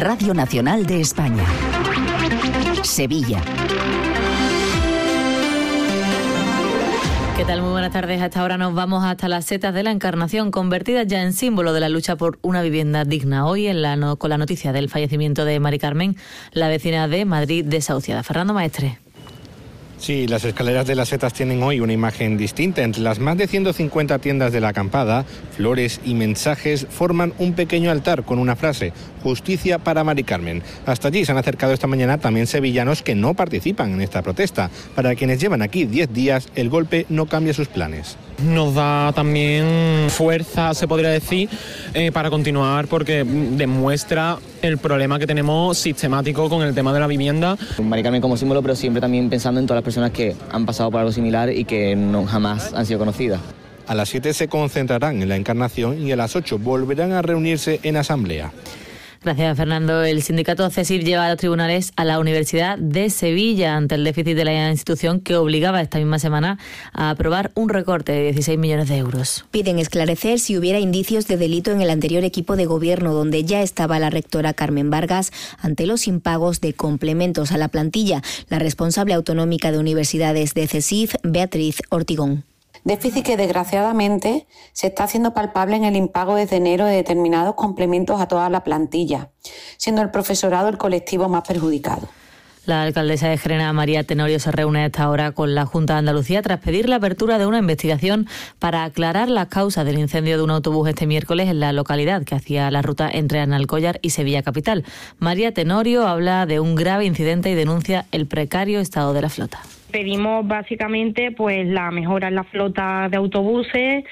Radio Nacional de España. Sevilla. ¿Qué tal? Muy buenas tardes. A esta hora nos vamos hasta las setas de la Encarnación, convertidas ya en símbolo de la lucha por una vivienda digna. Hoy con la noticia del fallecimiento de Mari Carmen, la vecina de Madrid desahuciada. Fernando Maestre. Sí, las escaleras de las setas tienen hoy una imagen distinta. Entre las más de 150 tiendas de la acampada, flores y mensajes forman un pequeño altar con una frase: justicia para Mari Carmen. Hasta allí se han acercado esta mañana también sevillanos que no participan en esta protesta. Para quienes llevan aquí 10 días, el golpe no cambia sus planes. Nos da también fuerza, se podría decir, para continuar, porque demuestra el problema que tenemos sistemático con el tema de la vivienda. Mari Carmen como símbolo, pero siempre también pensando en todas las personas que han pasado por algo similar y que no jamás han sido conocidas. A las 7 se concentrarán en la Encarnación y a las 8 volverán a reunirse en asamblea. Gracias, Fernando. El sindicato CESIF lleva a los tribunales a la Universidad de Sevilla ante el déficit de la institución, que obligaba esta misma semana a aprobar un recorte de 16 millones de euros. Piden esclarecer si hubiera indicios de delito en el anterior equipo de gobierno, donde ya estaba la rectora Carmen Vargas, ante los impagos de complementos a la plantilla. La responsable autonómica de universidades de CESIF, Beatriz Ortigón. Déficit que desgraciadamente se está haciendo palpable en el impago desde enero de determinados complementos a toda la plantilla, siendo el profesorado el colectivo más perjudicado. La alcaldesa de Gerena, María Tenorio, se reúne a esta hora con la Junta de Andalucía tras pedir la apertura de una investigación para aclarar las causas del incendio de un autobús este miércoles en la localidad que hacía la ruta entre Analcollar y Sevilla capital. María Tenorio habla de un grave incidente y denuncia el precario estado de la flota. Pedimos básicamente pues la mejora en la flota de autobuses,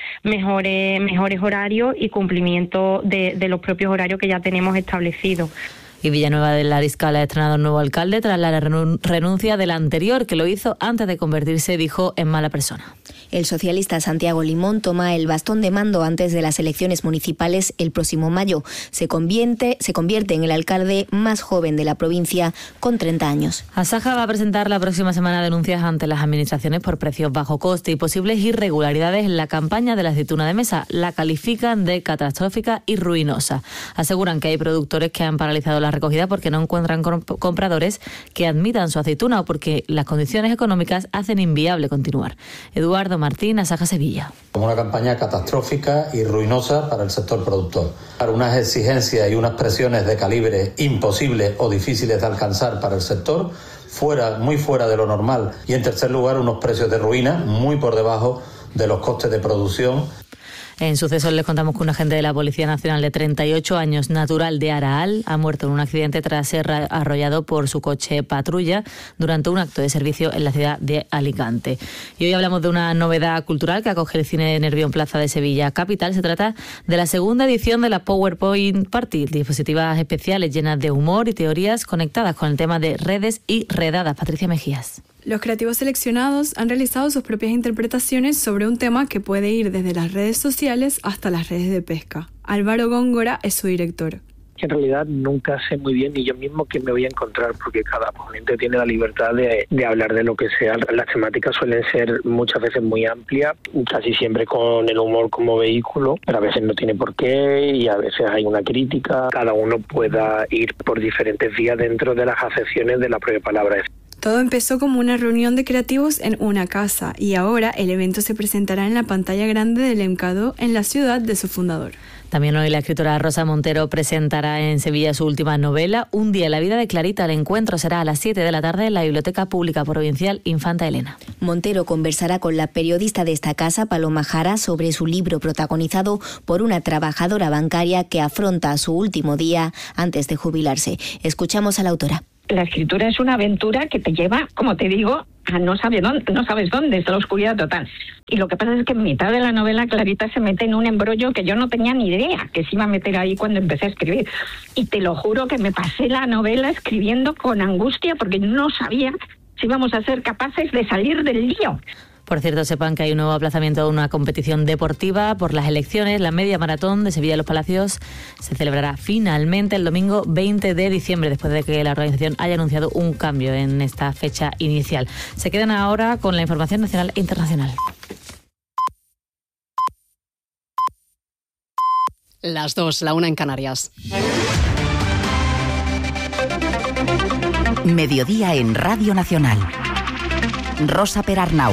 mejores horarios y cumplimiento de los propios horarios que ya tenemos establecidos. Y Villanueva del Ariscal ha estrenado un nuevo alcalde tras la renuncia del anterior, que lo hizo antes de convertirse, dijo, en mala persona. El socialista Santiago Limón toma el bastón de mando antes de las elecciones municipales el próximo mayo. Se convierte en el alcalde más joven de la provincia, con 30 años. Asaja va a presentar la próxima semana denuncias ante las administraciones por precios bajo coste y posibles irregularidades en la campaña de la aceituna de mesa. La califican de catastrófica y ruinosa. Aseguran que hay productores que han paralizado la recogida porque no encuentran compradores que admitan su aceituna o porque las condiciones económicas hacen inviable continuar. Eduardo Martín, Asaja Sevilla. Como una campaña catastrófica y ruinosa para el sector productor. Para unas exigencias y unas presiones de calibre imposibles o difíciles de alcanzar para el sector, muy fuera de lo normal. Y en tercer lugar, unos precios de ruina muy por debajo de los costes de producción. En sucesos les contamos que un agente de la Policía Nacional de 38 años, natural de Araal, ha muerto en un accidente tras ser arrollado por su coche patrulla durante un acto de servicio en la ciudad de Alicante. Y hoy hablamos de una novedad cultural que acoge el Cine Nervión Plaza de Sevilla capital. Se trata de la segunda edición de la PowerPoint Party, dispositivas especiales llenas de humor y teorías conectadas con el tema de redes y redadas. Patricia Mejías. Los creativos seleccionados han realizado sus propias interpretaciones sobre un tema que puede ir desde las redes sociales hasta las redes de pesca. Álvaro Góngora es su director. En realidad nunca sé muy bien ni yo mismo qué me voy a encontrar, porque cada ponente tiene la libertad de hablar de lo que sea. Las temáticas suelen ser muchas veces muy amplias, casi siempre con el humor como vehículo, pero a veces no tiene por qué y a veces hay una crítica. Cada uno pueda ir por diferentes vías dentro de las acepciones de la propia palabra. Todo empezó como una reunión de creativos en una casa y ahora el evento se presentará en la pantalla grande del EMCADO en la ciudad de su fundador. También hoy la escritora Rosa Montero presentará en Sevilla su última novela, Un día en la vida de Clarita. El encuentro será a las 7 de la tarde en la Biblioteca Pública Provincial Infanta Elena. Montero conversará con la periodista de esta casa, Paloma Jara, sobre su libro protagonizado por una trabajadora bancaria que afronta su último día antes de jubilarse. Escuchamos a la autora. La escritura es una aventura que te lleva, como te digo, a no sabes dónde, es la oscuridad total. Y lo que pasa es que en mitad de la novela Clarita se mete en un embrollo que yo no tenía ni idea que se iba a meter ahí cuando empecé a escribir. Y te lo juro que me pasé la novela escribiendo con angustia porque no sabía si íbamos a ser capaces de salir del lío. Por cierto, sepan que hay un nuevo aplazamiento de una competición deportiva por las elecciones. La media maratón de Sevilla de los Palacios se celebrará finalmente el domingo 20 de diciembre, después de que la organización haya anunciado un cambio en esta fecha inicial. Se quedan ahora con la información nacional e internacional. Las 2, la 1 en Canarias. Mediodía en Radio Nacional. Rosa Perarnau.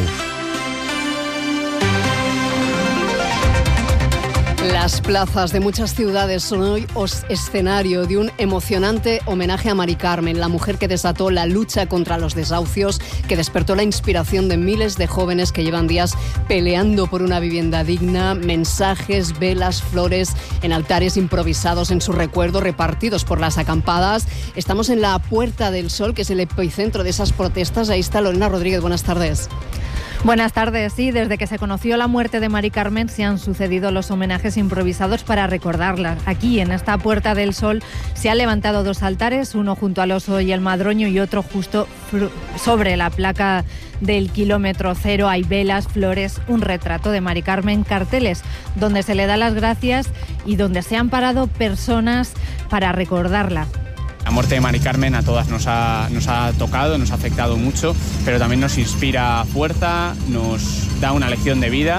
Las plazas de muchas ciudades son hoy escenario de un emocionante homenaje a Mari Carmen, la mujer que desató la lucha contra los desahucios, que despertó la inspiración de miles de jóvenes que llevan días peleando por una vivienda digna. Mensajes, velas, flores en altares improvisados en su recuerdo, repartidos por las acampadas. Estamos en la Puerta del Sol, que es el epicentro de esas protestas. Ahí está Lorena Rodríguez. Buenas tardes. Buenas tardes. Sí, desde que se conoció la muerte de Mari Carmen se han sucedido los homenajes improvisados para recordarla. Aquí, en esta Puerta del Sol, se han levantado dos altares, uno junto al Oso y el Madroño y otro justo sobre la placa del kilómetro cero. Hay velas, flores, un retrato de Mari Carmen, carteles donde se le da las gracias y donde se han parado personas para recordarla. La muerte de Mari Carmen a todas nos ha tocado, nos ha afectado mucho, pero también nos inspira fuerza, nos da una lección de vida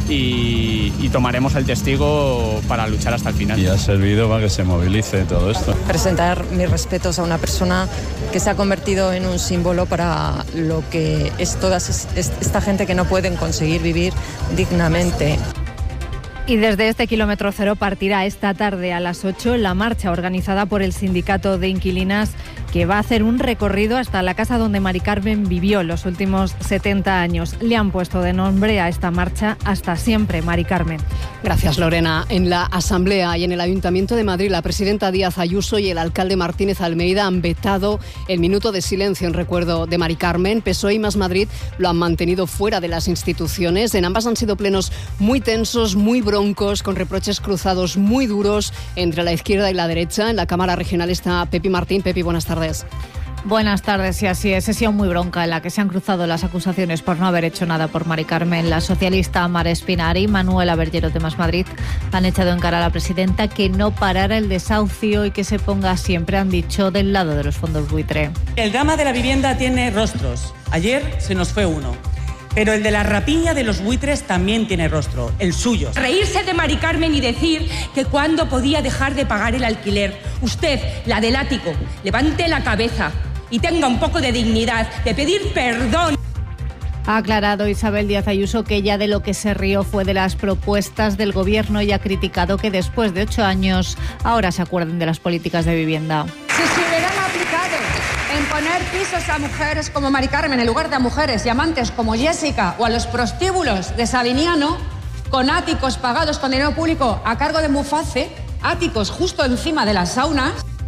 y tomaremos el testigo para luchar hasta el final. Y ha servido para que se movilice todo esto. Presentar mis respetos a una persona que se ha convertido en un símbolo para lo que es toda esta gente que no pueden conseguir vivir dignamente. Y desde este kilómetro cero partirá esta tarde a las 8 la marcha organizada por el Sindicato de Inquilinas, que va a hacer un recorrido hasta la casa donde Mari Carmen vivió los últimos 70 años. Le han puesto de nombre a esta marcha Hasta siempre, Mari Carmen. Gracias, Lorena. En la Asamblea y en el Ayuntamiento de Madrid, la presidenta Díaz Ayuso y el alcalde Martínez Almeida han vetado el minuto de silencio en recuerdo de Mari Carmen. PSOE y Más Madrid lo han mantenido fuera de las instituciones. En ambas han sido plenos muy tensos, muy broncos, con reproches cruzados muy duros entre la izquierda y la derecha. En la Cámara Regional está Pepi Martín. Pepi, buenas tardes. Buenas tardes, y así es. Sesión muy bronca en la que se han cruzado las acusaciones por no haber hecho nada por Mari Carmen. La socialista Mar Espinari y Manuela Bergero de Más Madrid han echado en cara a la presidenta que no parara el desahucio y que se ponga siempre, han dicho, del lado de los fondos buitre. El drama de la vivienda tiene rostros. Ayer se nos fue uno. Pero el de la rapiña de los buitres también tiene rostro, el suyo. Reírse de Mari Carmen y decir que cuándo podía dejar de pagar el alquiler. Usted, la del ático, levante la cabeza y tenga un poco de dignidad de pedir perdón. Ha aclarado Isabel Díaz Ayuso que ella de lo que se rió fue de las propuestas del Gobierno y ha criticado que después de 8 años ahora se acuerden de las políticas de vivienda. Si se hubieran aplicado en poner pisos a mujeres como Mari Carmen en lugar de a mujeres y amantes como Jessica o a los prostíbulos de Sabiniano, con áticos pagados con dinero público a cargo de Muface, áticos justo encima de las saunas.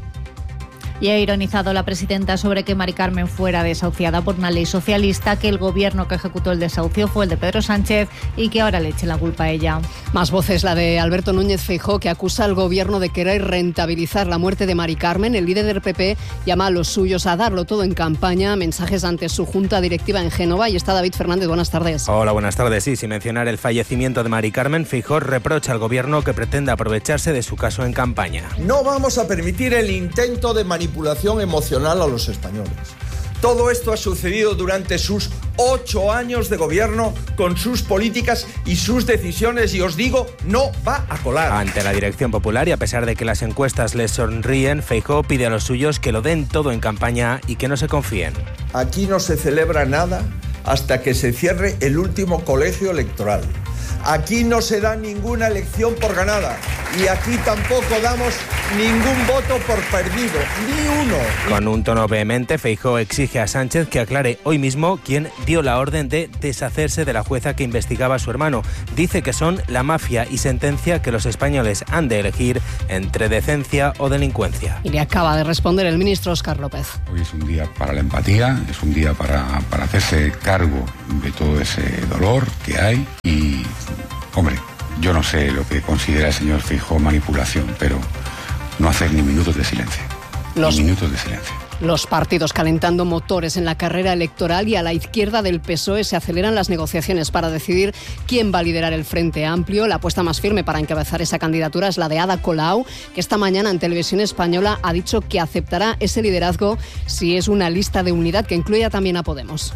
Y ha ironizado la presidenta sobre que Mari Carmen fuera desahuciada por una ley socialista, que el gobierno que ejecutó el desahucio fue el de Pedro Sánchez y que ahora le eche la culpa a ella. Más voces, la de Alberto Núñez Feijóo, que acusa al gobierno de querer rentabilizar la muerte de Mari Carmen. El líder del PP llama a los suyos a darlo todo en campaña. Mensajes ante su junta directiva en Génova. Y está David Fernández. Buenas tardes. Hola, buenas tardes. Sí, sin mencionar el fallecimiento de Mari Carmen, Feijóo reprocha al gobierno que pretende aprovecharse de su caso en campaña. No vamos a permitir el intento de manipulación emocional a los españoles. Todo esto ha sucedido durante sus 8 años de gobierno, con sus políticas y sus decisiones, y os digo, no va a colar. Ante la Dirección Popular, y a pesar de que las encuestas les sonríen, Feijóo pide a los suyos que lo den todo en campaña y que no se confíen. Aquí no se celebra nada hasta que se cierre el último colegio electoral. Aquí no se da ninguna elección por ganada y aquí tampoco damos ningún voto por perdido, ni uno. Con un tono vehemente, Feijóo exige a Sánchez que aclare hoy mismo quién dio la orden de deshacerse de la jueza que investigaba a su hermano. Dice que son la mafia y sentencia que los españoles han de elegir entre decencia o delincuencia. Y le acaba de responder el ministro Óscar López. Hoy es un día para la empatía, es un día para hacerse cargo de todo ese dolor que hay y... Hombre, yo no sé lo que considera el señor Feijóo manipulación, pero no hacer ni minutos de silencio. Ni minutos de silencio. Los partidos calentando motores en la carrera electoral, y a la izquierda del PSOE se aceleran las negociaciones para decidir quién va a liderar el Frente Amplio. La apuesta más firme para encabezar esa candidatura es la de Ada Colau, que esta mañana en Televisión Española ha dicho que aceptará ese liderazgo si es una lista de unidad que incluya también a Podemos.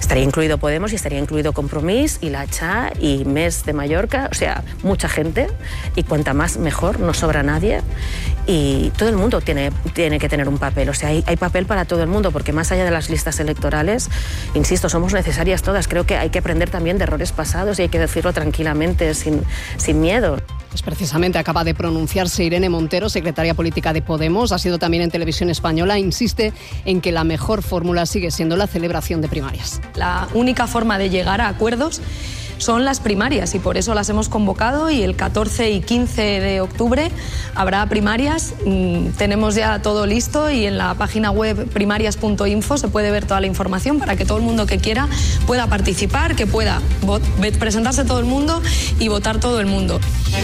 Estaría incluido Podemos y estaría incluido Compromís y La Cha y MES de Mallorca, o sea, mucha gente, y cuanta más mejor, no sobra nadie, y todo el mundo tiene que tener un papel, o sea, hay papel para todo el mundo, porque más allá de las listas electorales, insisto, somos necesarias todas. Creo que hay que aprender también de errores pasados y hay que decirlo tranquilamente, sin miedo. Pues precisamente acaba de pronunciarse Irene Montero, secretaria política de Podemos. Ha sido también en Televisión Española. Insiste en que la mejor fórmula sigue siendo la celebración de primarias. La única forma de llegar a acuerdos son las primarias y por eso las hemos convocado, y el 14 y 15 de octubre habrá primarias. Tenemos ya todo listo y en la página web primarias.info se puede ver toda la información para que todo el mundo que quiera pueda participar, que pueda presentarse todo el mundo y votar todo el mundo.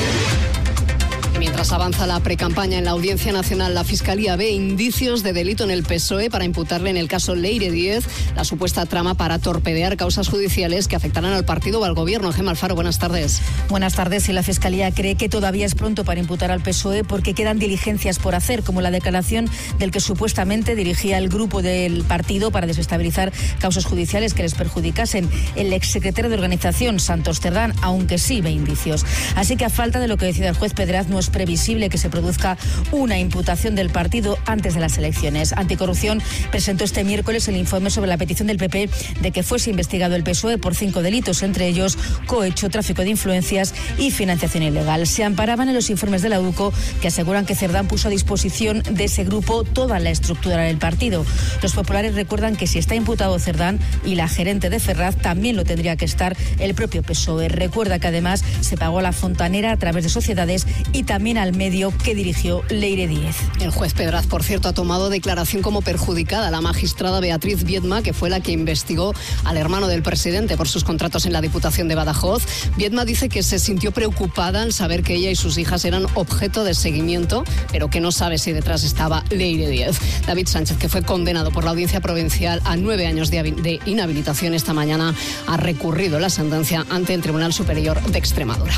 Mientras avanza la precampaña en la Audiencia Nacional, la Fiscalía ve indicios de delito en el PSOE para imputarle en el caso Leire Díez la supuesta trama para torpedear causas judiciales que afectarán al partido o al gobierno. Gemma Alfaro, buenas tardes. Buenas tardes. Y la Fiscalía cree que todavía es pronto para imputar al PSOE porque quedan diligencias por hacer, como la declaración del que supuestamente dirigía el grupo del partido para desestabilizar causas judiciales que les perjudicasen. El exsecretario de organización, Santos Cerdán, aunque sí ve indicios. Así que a falta de lo que decida el juez Pedraz, no es previsible que se produzca una imputación del partido antes de las elecciones. Anticorrupción presentó este miércoles el informe sobre la petición del PP de que fuese investigado el PSOE por 5 delitos, entre ellos cohecho, tráfico de influencias y financiación ilegal. Se amparaban en los informes de la UCO que aseguran que Cerdán puso a disposición de ese grupo toda la estructura del partido. Los populares recuerdan que si está imputado Cerdán y la gerente de Ferraz, también lo tendría que estar el propio PSOE. Recuerda que además se pagó a la fontanera a través de sociedades y también al medio que dirigió Leire Díez. El juez Pedraz, por cierto, ha tomado declaración como perjudicada a la magistrada Beatriz Viedma, que fue la que investigó al hermano del presidente por sus contratos en la Diputación de Badajoz. Viedma dice que se sintió preocupada al saber que ella y sus hijas eran objeto de seguimiento, pero que no sabe si detrás estaba Leire Díez. David Sánchez, que fue condenado por la Audiencia Provincial a 9 años de inhabilitación, esta mañana ha recurrido la sentencia ante el Tribunal Superior de Extremadura.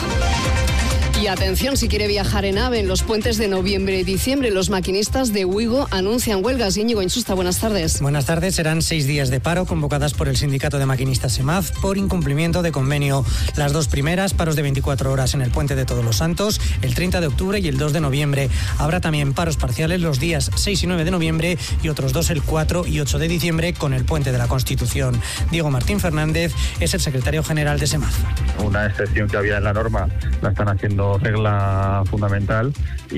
Y atención, si quiere viajar en AVE en los puentes de noviembre y diciembre, los maquinistas de Ouigo anuncian huelgas. Íñigo Insusta, buenas tardes. Buenas tardes. Serán 6 días de paro convocadas por el Sindicato de Maquinistas SEMAF por incumplimiento de convenio. Las 2 primeras, paros de 24 horas en el Puente de Todos los Santos, el 30 de octubre y el 2 de noviembre. Habrá también paros parciales los días 6 y 9 de noviembre y otros 2 el 4 y 8 de diciembre con el Puente de la Constitución. Diego Martín Fernández es el secretario general de SEMAF. Una excepción que había en la norma la están haciendo regla fundamental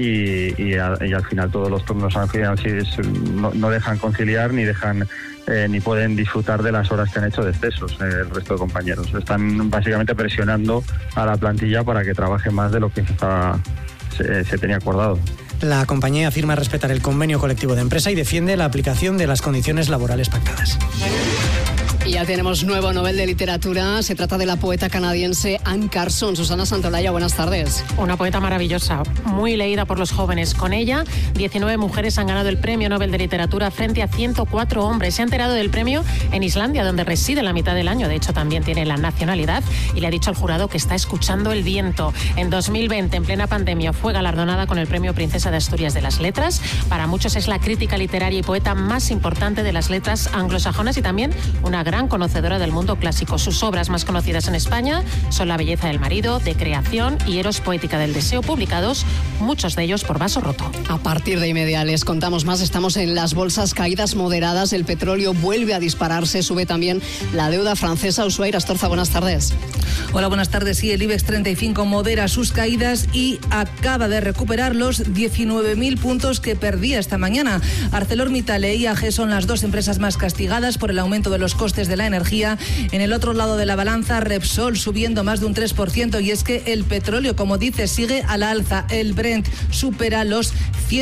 y al final todos los turnos no dejan conciliar ni dejan ni pueden disfrutar de las horas que han hecho de excesos el resto de compañeros. Están básicamente presionando a la plantilla para que trabaje más de lo que se tenía acordado. La compañía afirma respetar el convenio colectivo de empresa y defiende la aplicación de las condiciones laborales pactadas. Y ya tenemos nuevo Nobel de Literatura. Se trata de la poeta canadiense Anne Carson. Susana Santolaya, buenas tardes. Una poeta maravillosa, muy leída por los jóvenes. Con ella, 19 mujeres han ganado el Premio Nobel de Literatura frente a 104 hombres. Se ha enterado del premio en Islandia, donde reside la mitad del año. De hecho, también tiene la nacionalidad y le ha dicho al jurado que está escuchando el viento. En 2020, en plena pandemia, fue galardonada con el Premio Princesa de Asturias de las Letras. Para muchos es la crítica literaria y poeta más importante de las letras anglosajonas y también una gran conocedora del mundo clásico. Sus obras más conocidas en España son La belleza del marido, De creación y Eros poética del deseo, publicados muchos de ellos por Vaso Roto. A partir de inmediato les contamos más. Estamos en las bolsas, caídas moderadas, el petróleo vuelve a dispararse, sube también la deuda francesa. Ushuaia Astorza, buenas tardes. Hola, buenas tardes. Sí, el IBEX 35 modera sus caídas y acaba de recuperar los 19.000 puntos que perdía esta mañana. ArcelorMittal e IAG son las 2 empresas más castigadas por el aumento de los costes de la energía. En el otro lado de la balanza, Repsol subiendo más de un 3%, y es que el petróleo, como dice, sigue a la alza. El Brent supera los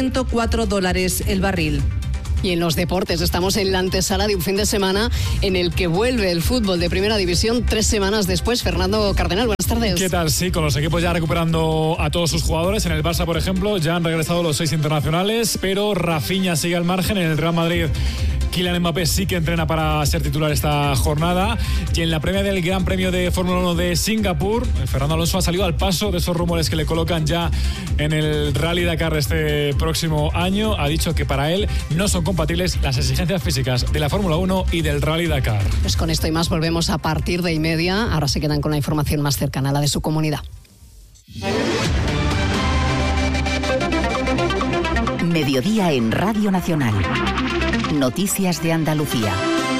$104 el barril. Y en los deportes estamos en la antesala de un fin de semana en el que vuelve el fútbol de Primera División 3 semanas después. Fernando Cardenal, buenas tardes. ¿Qué tal? Sí, con los equipos ya recuperando a todos sus jugadores. En el Barça, por ejemplo, ya han regresado los 6 internacionales, pero Rafinha sigue al margen. En el Real Madrid Kylian Mbappé sí que entrena para ser titular esta jornada. Y en la premia del Gran Premio de Fórmula 1 de Singapur, Fernando Alonso ha salido al paso de esos rumores que le colocan ya en el Rally Dakar este próximo año. Ha dicho que para él no son compatibles las exigencias físicas de la Fórmula 1 y del Rally Dakar. Pues con esto y más volvemos a partir de 1:30. Ahora se quedan con la información más cercana a la de su comunidad. Mediodía en Radio Nacional. Noticias de Andalucía.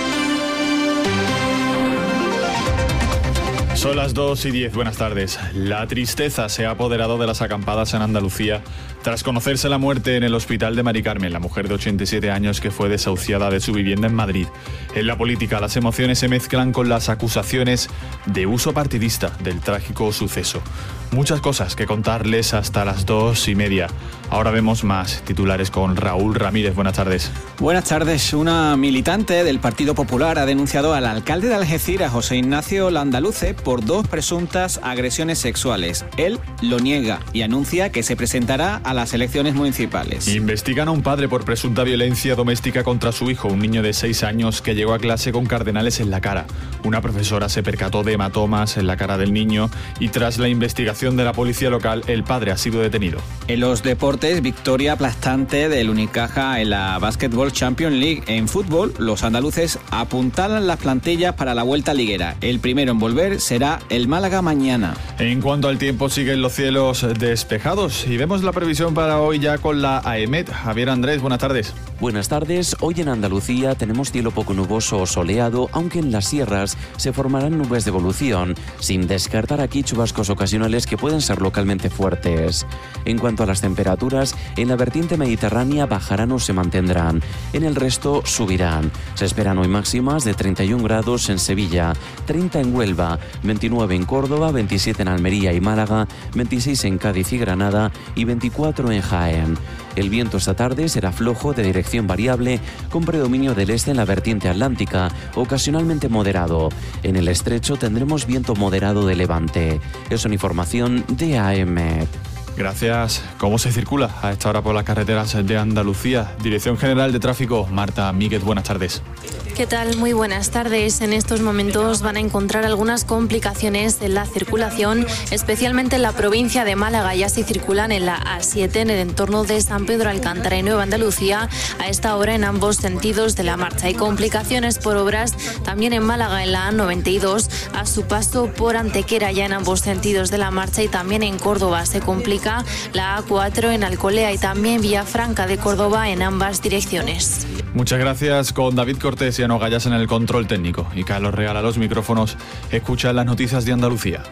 Son las 2:10, buenas tardes. La tristeza se ha apoderado de las acampadas en Andalucía tras conocerse la muerte en el hospital de Mari Carmen, la mujer de 87 años que fue desahuciada de su vivienda en Madrid. En la política, las emociones se mezclan con las acusaciones de uso partidista del trágico suceso. Muchas cosas que contarles hasta las 2:30. Ahora vemos más titulares con Raúl Ramírez. Buenas tardes. Buenas tardes. Una militante del Partido Popular ha denunciado al alcalde de Algeciras, José Ignacio Landaluce, por 2 presuntas agresiones sexuales. Él lo niega y anuncia que se presentará a las elecciones municipales. Investigan a un padre por presunta violencia doméstica contra su hijo, un niño de 6 años que llegó a clase con cardenales en la cara. Una profesora se percató de hematomas en la cara del niño y tras la investigación de la policía local, el padre ha sido detenido. En los deportes, victoria aplastante del Unicaja en la Basketball Champions League. En fútbol, los andaluces apuntalan las plantillas para la vuelta liguera. El primero en volver será el Málaga mañana. En cuanto al tiempo, siguen los cielos despejados y vemos la previsión para hoy ya con la AEMET. Javier Andrés, buenas tardes. Buenas tardes. Hoy en Andalucía tenemos cielo poco nuboso o soleado, aunque en las sierras se formarán nubes de evolución, sin descartar aquí chubascos ocasionales que pueden ser localmente fuertes. En cuanto a las temperaturas, en la vertiente mediterránea bajarán o se mantendrán. En el resto subirán. Se esperan hoy máximas de 31 grados en Sevilla, 30 en Huelva, 29 en Córdoba, 27 en Almería y Málaga, 26 en Cádiz y Granada y 24 en Jaén. El viento esta tarde será flojo de dirección variable con predominio del este en la vertiente atlántica, ocasionalmente moderado. En el estrecho tendremos viento moderado de levante. Es una información de AEMET. Gracias. ¿Cómo se circula a esta hora por las carreteras de Andalucía? Dirección General de Tráfico, Marta Míguez, buenas tardes. ¿Qué tal? Muy buenas tardes. En estos momentos van a encontrar algunas complicaciones en la circulación, especialmente en la provincia de Málaga. Ya se circulan en la A7 en el entorno de San Pedro Alcántara y Nueva Andalucía a esta hora en ambos sentidos de la marcha. Hay complicaciones por obras también en Málaga en la A92 a su paso por Antequera ya en ambos sentidos de la marcha y también en Córdoba se complica la A4 en Alcolea y también Villafranca de Córdoba en ambas direcciones. Muchas gracias. Con David Cortés y Ano Gallas en el control técnico y Carlos Real a los micrófonos. Escucha las noticias de Andalucía.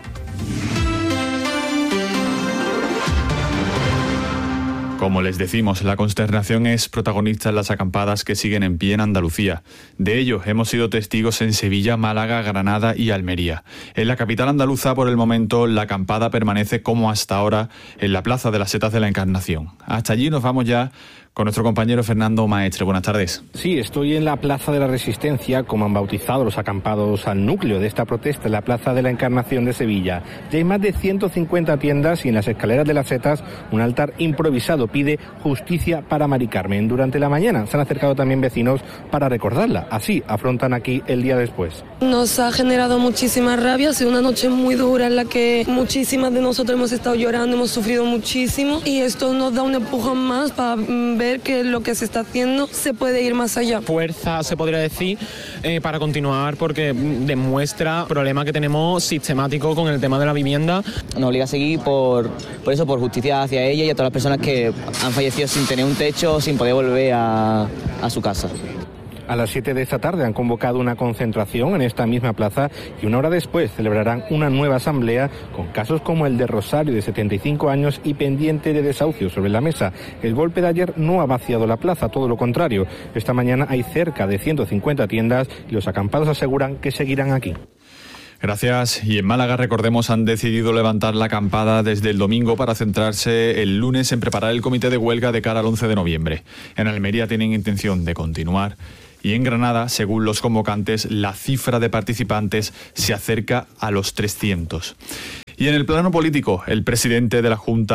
Como les decimos, la consternación es protagonista en las acampadas que siguen en pie en Andalucía. De ello hemos sido testigos en Sevilla, Málaga, Granada y Almería. En la capital andaluza, por el momento, la acampada permanece como hasta ahora en la Plaza de las Setas de la Encarnación. Hasta allí nos vamos ya con nuestro compañero Fernando Maestre. Buenas tardes. Sí, estoy en la Plaza de la Resistencia, como han bautizado los acampados al núcleo de esta protesta en la Plaza de la Encarnación de Sevilla. Ya hay más de 150 tiendas y en las escaleras de las Setas un altar improvisado pide justicia para Mari Carmen. Durante la mañana se han acercado también vecinos para recordarla. Así afrontan aquí el día después. Nos ha generado muchísima rabia, ha sido una noche muy dura en la que muchísimas de nosotros hemos estado llorando, hemos sufrido muchísimo y esto nos da un empujón más para ver que lo que se está haciendo se puede ir más allá. Fuerza, se podría decir, para continuar porque demuestra el problema que tenemos sistemático con el tema de la vivienda. Nos obliga a seguir por eso, por justicia hacia ella y a todas las personas que han fallecido sin tener un techo, sin poder volver a su casa. A las 7 de esta tarde han convocado una concentración en esta misma plaza y una hora después celebrarán una nueva asamblea con casos como el de Rosario, de 75 años y pendiente de desahucio sobre la mesa. El golpe de ayer no ha vaciado la plaza, todo lo contrario. Esta mañana hay cerca de 150 tiendas y los acampados aseguran que seguirán aquí. Gracias. Y en Málaga, recordemos, han decidido levantar la acampada desde el domingo para centrarse el lunes en preparar el comité de huelga de cara al 11 de noviembre. En Almería tienen intención de continuar. Y en Granada, según los convocantes, la cifra de participantes se acerca a los 300. Y en el plano político, el presidente de la Junta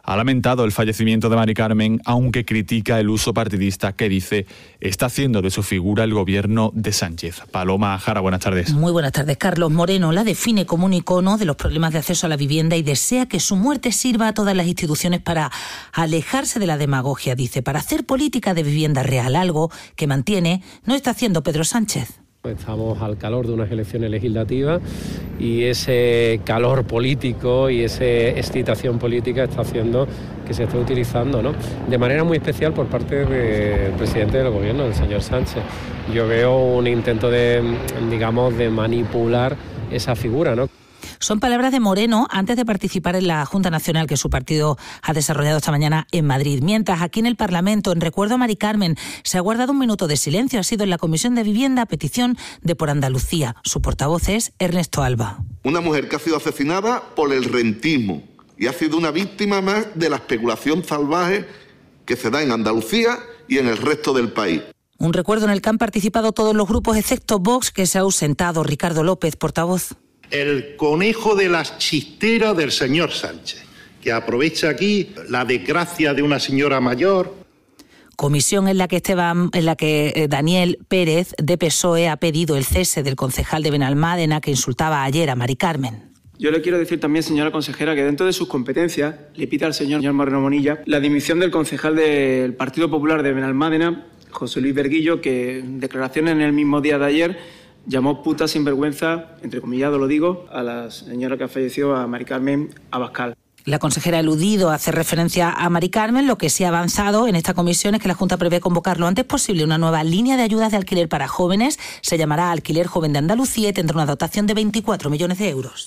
ha lamentado el fallecimiento de Mari Carmen, aunque critica el uso partidista que dice está haciendo de su figura el gobierno de Sánchez. Paloma Jara, buenas tardes. Muy buenas tardes. Carlos Moreno la define como un icono de los problemas de acceso a la vivienda y desea que su muerte sirva a todas las instituciones para alejarse de la demagogia, dice, para hacer política de vivienda real, algo que mantiene no está haciendo Pedro Sánchez. Estamos al calor de unas elecciones legislativas y ese calor político y esa excitación política está haciendo que se esté utilizando, ¿no?, de manera muy especial por parte del presidente del gobierno, el señor Sánchez. Yo veo un intento de manipular esa figura, ¿no? Son palabras de Moreno antes de participar en la Junta Nacional que su partido ha desarrollado esta mañana en Madrid. Mientras, aquí en el Parlamento, en recuerdo a Mari Carmen, se ha guardado un minuto de silencio. Ha sido en la Comisión de Vivienda a petición de Por Andalucía. Su portavoz es Ernesto Alba. Una mujer que ha sido asesinada por el rentismo y ha sido una víctima más de la especulación salvaje que se da en Andalucía y en el resto del país. Un recuerdo en el que han participado todos los grupos excepto Vox, que se ha ausentado. Ricardo López, portavoz. El conejo de las chisteras del señor Sánchez, que aprovecha aquí la desgracia de una señora mayor. Comisión en la que Daniel Pérez, de PSOE, ha pedido el cese del concejal de Benalmádena que insultaba ayer a Mari Carmen. Yo le quiero decir también, señora consejera, que dentro de sus competencias le pide al señor Moreno Bonilla la dimisión del concejal del Partido Popular de Benalmádena, José Luis Berguillo, que en declaraciones en el mismo día de ayer llamó puta sinvergüenza, entrecomillado lo digo, a la señora que falleció, a Mari Carmen Abascal. La consejera ha eludido hacer referencia a Mari Carmen. Lo que sí ha avanzado en esta comisión es que la Junta prevé convocar lo antes posible una nueva línea de ayudas de alquiler para jóvenes. Se llamará Alquiler Joven de Andalucía y tendrá una dotación de 24 millones de euros.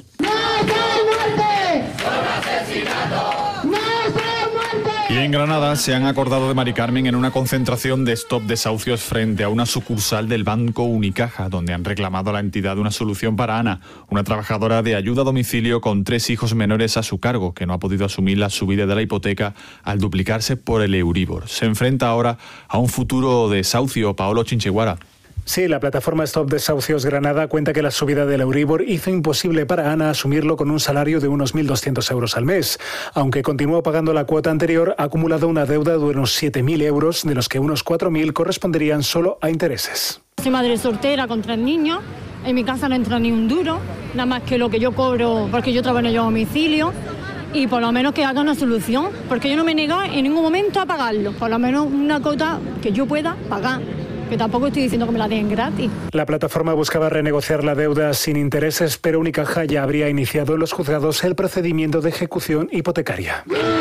Y en Granada se han acordado de Mari Carmen en una concentración de Stop Desahucios frente a una sucursal del Banco Unicaja, donde han reclamado a la entidad una solución para Ana, una trabajadora de ayuda a domicilio con 3 hijos menores a su cargo, que no ha podido asumir la subida de la hipoteca al duplicarse por el Euribor. Se enfrenta ahora a un futuro desahucio. Paolo Chinchiguara. Sí, la plataforma Stop Desahucios Granada cuenta que la subida del Euribor hizo imposible para Ana asumirlo con un salario de unos 1.200 euros al mes. Aunque continuó pagando la cuota anterior, ha acumulado una deuda de unos 7.000 euros, de los que unos 4.000 corresponderían solo a intereses. Soy madre soltera con 3 niños, en mi casa no entra ni un duro, nada más que lo que yo cobro porque yo trabajo en el domicilio. Y por lo menos que haga una solución, porque yo no me niego en ningún momento a pagarlo, por lo menos una cuota que yo pueda pagar. Que tampoco estoy diciendo que me la den gratis. La plataforma buscaba renegociar la deuda sin intereses, pero Unicaja ya habría iniciado en los juzgados el procedimiento de ejecución hipotecaria.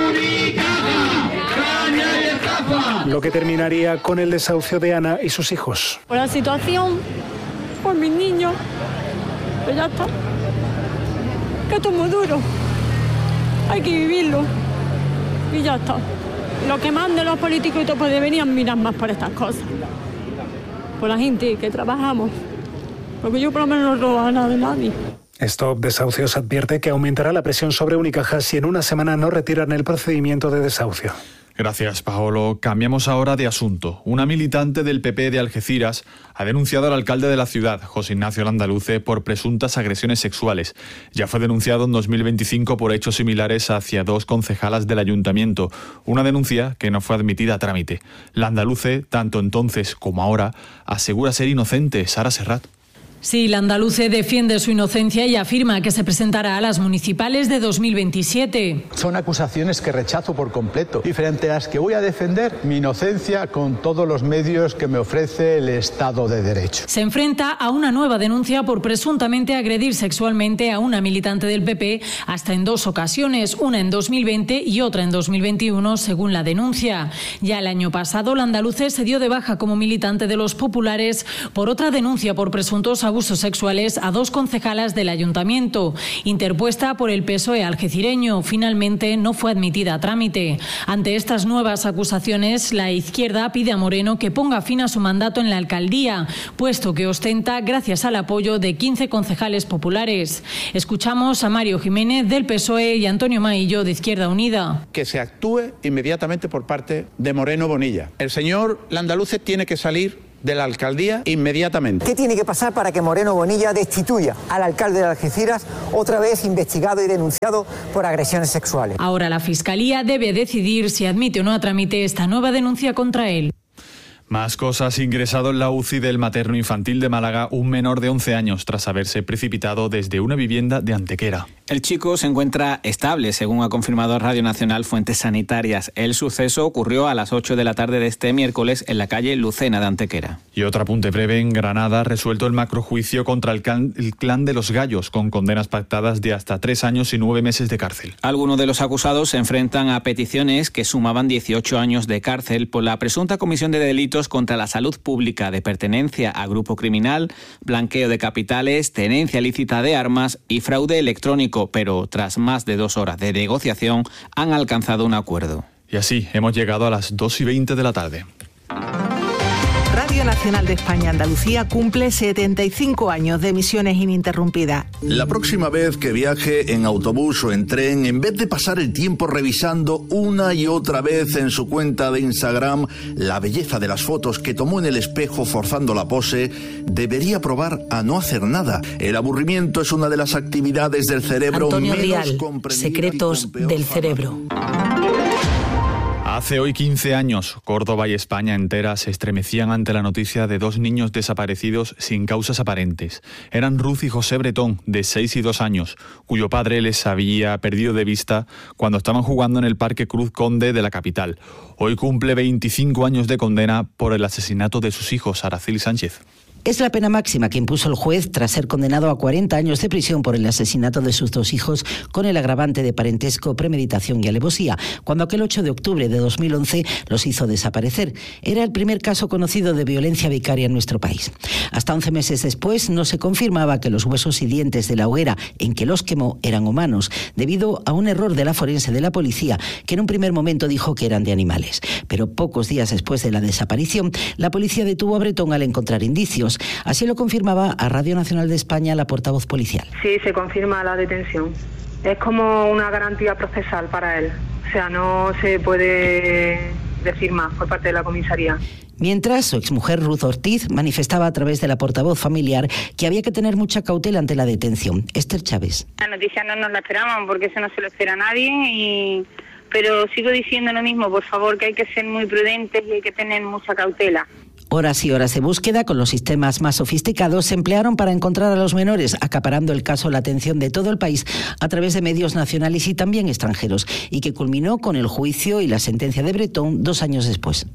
Lo que terminaría con el desahucio de Ana y sus hijos. Por la situación, por mis niños, pues ya está. Que esto es muy duro. Hay que vivirlo. Y ya está. Lo que manden los políticos y todo, pues deberían mirar más por estas cosas. Por la gente que trabajamos, porque yo por lo menos no robo nada de nadie. Stop Desahucios advierte que aumentará la presión sobre Unicaja si en una semana no retiran el procedimiento de desahucio. Gracias, Paolo. Cambiamos ahora de asunto. Una militante del PP de Algeciras ha denunciado al alcalde de la ciudad, José Ignacio Landaluce, por presuntas agresiones sexuales. Ya fue denunciado en 2025 por hechos similares hacia 2 concejalas del ayuntamiento. Una denuncia que no fue admitida a trámite. Landaluce, tanto entonces como ahora, asegura ser inocente. Sara Serrat. Sí, Landaluce defiende su inocencia y afirma que se presentará a las municipales de 2027. Son acusaciones que rechazo por completo y frente a las que voy a defender mi inocencia con todos los medios que me ofrece el Estado de Derecho. Se enfrenta a una nueva denuncia por presuntamente agredir sexualmente a una militante del PP hasta en 2 ocasiones, una en 2020 y otra en 2021, según la denuncia. Ya el año pasado, Landaluce se dio de baja como militante de los populares por otra denuncia por presuntos abusos sexuales a 2 concejalas del ayuntamiento, interpuesta por el PSOE algecireño. Finalmente no fue admitida a trámite. Ante estas nuevas acusaciones, la izquierda pide a Moreno que ponga fin a su mandato en la alcaldía, puesto que ostenta gracias al apoyo de 15 concejales populares. Escuchamos a Mario Jiménez del PSOE y Antonio Maillo de Izquierda Unida. Que se actúe inmediatamente por parte de Moreno Bonilla. El señor Landaluce tiene que salir de la alcaldía inmediatamente. ¿Qué tiene que pasar para que Moreno Bonilla destituya al alcalde de Algeciras, otra vez investigado y denunciado por agresiones sexuales? Ahora la Fiscalía debe decidir si admite o no a trámite esta nueva denuncia contra él. Más cosas. Ingresado en la UCI del materno infantil de Málaga un menor de 11 años tras haberse precipitado desde una vivienda de Antequera. El chico se encuentra estable, según ha confirmado Radio Nacional fuentes sanitarias. El suceso ocurrió a las 8 de la tarde de este miércoles en la calle Lucena de Antequera. Y otro apunte breve. En Granada, resuelto el macrojuicio contra el clan de los Gallos, con condenas pactadas de hasta 3 años y 9 meses de cárcel. Algunos de los acusados se enfrentan a peticiones que sumaban 18 años de cárcel por la presunta comisión de delitos contra la salud pública, de pertenencia a grupo criminal, blanqueo de capitales, tenencia ilícita de armas y fraude electrónico, pero tras más de 2 horas de negociación han alcanzado un acuerdo. Y así hemos llegado a las 2:20 de la tarde. Radio Nacional de España Andalucía cumple 75 años de emisiones ininterrumpidas. La próxima vez que viaje en autobús o en tren, en vez de pasar el tiempo revisando una y otra vez en su cuenta de Instagram la belleza de las fotos que tomó en el espejo forzando la pose, debería probar a no hacer nada. El aburrimiento es una de las actividades del cerebro Antonio menos Rial, comprendida. Secretos del cerebro. Hace hoy 15 años, Córdoba y España entera se estremecían ante la noticia de 2 niños desaparecidos sin causas aparentes. Eran Ruth y José Bretón, de 6 y 2 años, cuyo padre les había perdido de vista cuando estaban jugando en el Parque Cruz Conde de la capital. Hoy cumple 25 años de condena por el asesinato de sus hijos, Araceli Sánchez. Es la pena máxima que impuso el juez tras ser condenado a 40 años de prisión por el asesinato de sus 2 hijos con el agravante de parentesco, premeditación y alevosía, cuando aquel 8 de octubre de 2011 los hizo desaparecer. Era el primer caso conocido de violencia vicaria en nuestro país. Hasta 11 meses después no se confirmaba que los huesos y dientes de la hoguera en que los quemó eran humanos, debido a un error de la forense de la policía, que en un primer momento dijo que eran de animales. Pero pocos días después de la desaparición, la policía detuvo a Bretón al encontrar indicios. Así lo confirmaba a Radio Nacional de España la portavoz policial. Sí, se confirma la detención. Es como una garantía procesal para él. O sea, no se puede decir más por parte de la comisaría. Mientras, su exmujer Ruth Ortiz manifestaba a través de la portavoz familiar que había que tener mucha cautela ante la detención. Esther Chávez. La noticia no nos la esperamos porque eso no se lo espera a nadie, pero sigo diciendo lo mismo, por favor, que hay que ser muy prudentes y hay que tener mucha cautela. Horas y horas de búsqueda con los sistemas más sofisticados se emplearon para encontrar a los menores, acaparando el caso la atención de todo el país a través de medios nacionales y también extranjeros, y que culminó con el juicio y la sentencia de Bretón 2 años después.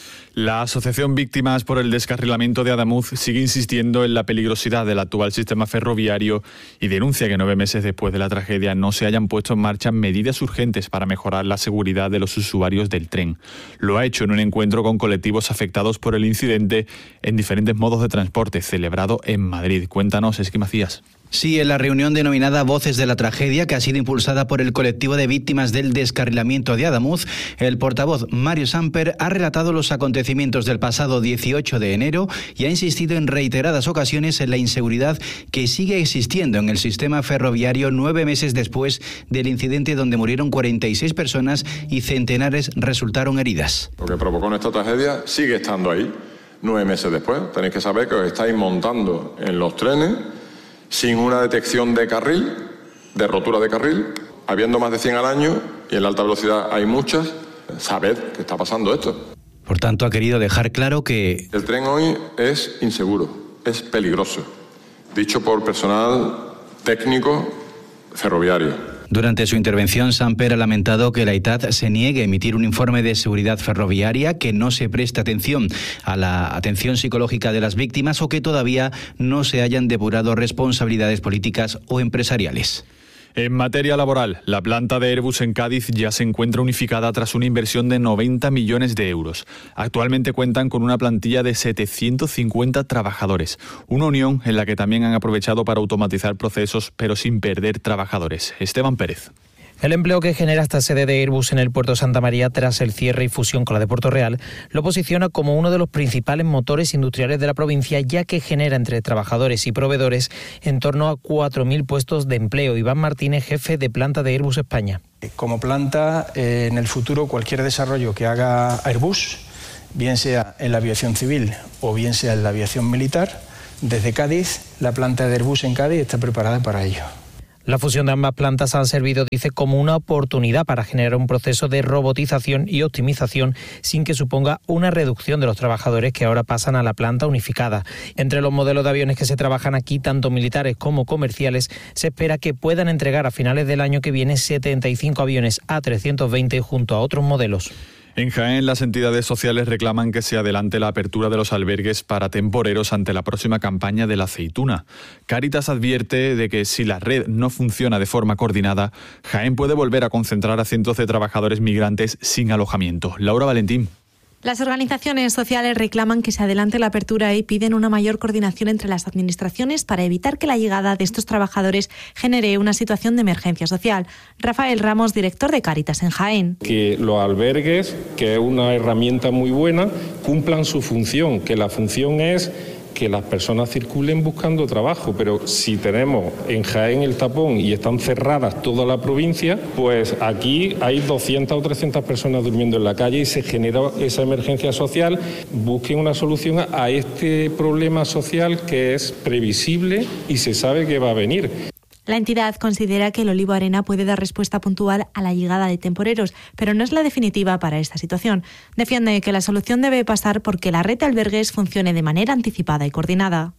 La Asociación Víctimas por el Descarrilamiento de Adamuz sigue insistiendo en la peligrosidad del actual sistema ferroviario y denuncia que 9 meses después de la tragedia no se hayan puesto en marcha medidas urgentes para mejorar la seguridad de los usuarios del tren. Lo ha hecho en un encuentro con colectivos afectados por el incidente en diferentes modos de transporte celebrado en Madrid. Cuéntanos, Esqui Macías. Sí, en la reunión denominada Voces de la Tragedia, que ha sido impulsada por el colectivo de víctimas del descarrilamiento de Adamuz, el portavoz Mario Samper ha relatado los acontecimientos del pasado 18 de enero y ha insistido en reiteradas ocasiones en la inseguridad que sigue existiendo en el sistema ferroviario 9 meses después del incidente donde murieron 46 personas y centenares resultaron heridas. Lo que provocó nuestra tragedia sigue estando ahí 9 meses después. Tenéis que saber que os estáis montando en los trenes sin una detección de carril, de rotura de carril, habiendo más de 100 al año y en la alta velocidad hay muchas. Sabed que está pasando esto. Por tanto, ha querido dejar claro que el tren hoy es inseguro, es peligroso, dicho por personal técnico ferroviario. Durante su intervención, Samper ha lamentado que la ITAD se niegue a emitir un informe de seguridad ferroviaria, que no se preste atención a la atención psicológica de las víctimas o que todavía no se hayan depurado responsabilidades políticas o empresariales. En materia laboral, la planta de Airbus en Cádiz ya se encuentra unificada tras una inversión de 90 millones de euros. Actualmente cuentan con una plantilla de 750 trabajadores, una unión en la que también han aprovechado para automatizar procesos, pero sin perder trabajadores. Esteban Pérez. El empleo que genera esta sede de Airbus en el puerto de Santa María tras el cierre y fusión con la de Puerto Real lo posiciona como uno de los principales motores industriales de la provincia, ya que genera entre trabajadores y proveedores en torno a 4.000 puestos de empleo. Iván Martínez, jefe de planta de Airbus España. Como planta, en el futuro cualquier desarrollo que haga Airbus bien sea en la aviación civil o bien sea en la aviación militar, desde Cádiz, la planta de Airbus en Cádiz está preparada para ello. La fusión de ambas plantas ha servido, dice, como una oportunidad para generar un proceso de robotización y optimización sin que suponga una reducción de los trabajadores que ahora pasan a la planta unificada. Entre los modelos de aviones que se trabajan aquí, tanto militares como comerciales, se espera que puedan entregar a finales del año que viene 75 aviones A320 junto a otros modelos. En Jaén, las entidades sociales reclaman que se adelante la apertura de los albergues para temporeros ante la próxima campaña de la aceituna. Cáritas advierte de que si la red no funciona de forma coordinada, Jaén puede volver a concentrar a cientos de trabajadores migrantes sin alojamiento. Laura Valentín. Las organizaciones sociales reclaman que se adelante la apertura y piden una mayor coordinación entre las administraciones para evitar que la llegada de estos trabajadores genere una situación de emergencia social. Rafael Ramos, director de Cáritas en Jaén. Que los albergues, que es una herramienta muy buena, cumplan su función, que la función es que las personas circulen buscando trabajo, pero si tenemos en Jaén el tapón y están cerradas toda la provincia, pues aquí hay 200 o 300 personas durmiendo en la calle y se genera esa emergencia social. Busquen una solución a este problema social que es previsible y se sabe que va a venir. La entidad considera que el Olivo Arena puede dar respuesta puntual a la llegada de temporeros, pero no es la definitiva para esta situación. Defiende que la solución debe pasar porque la red de albergues funcione de manera anticipada y coordinada.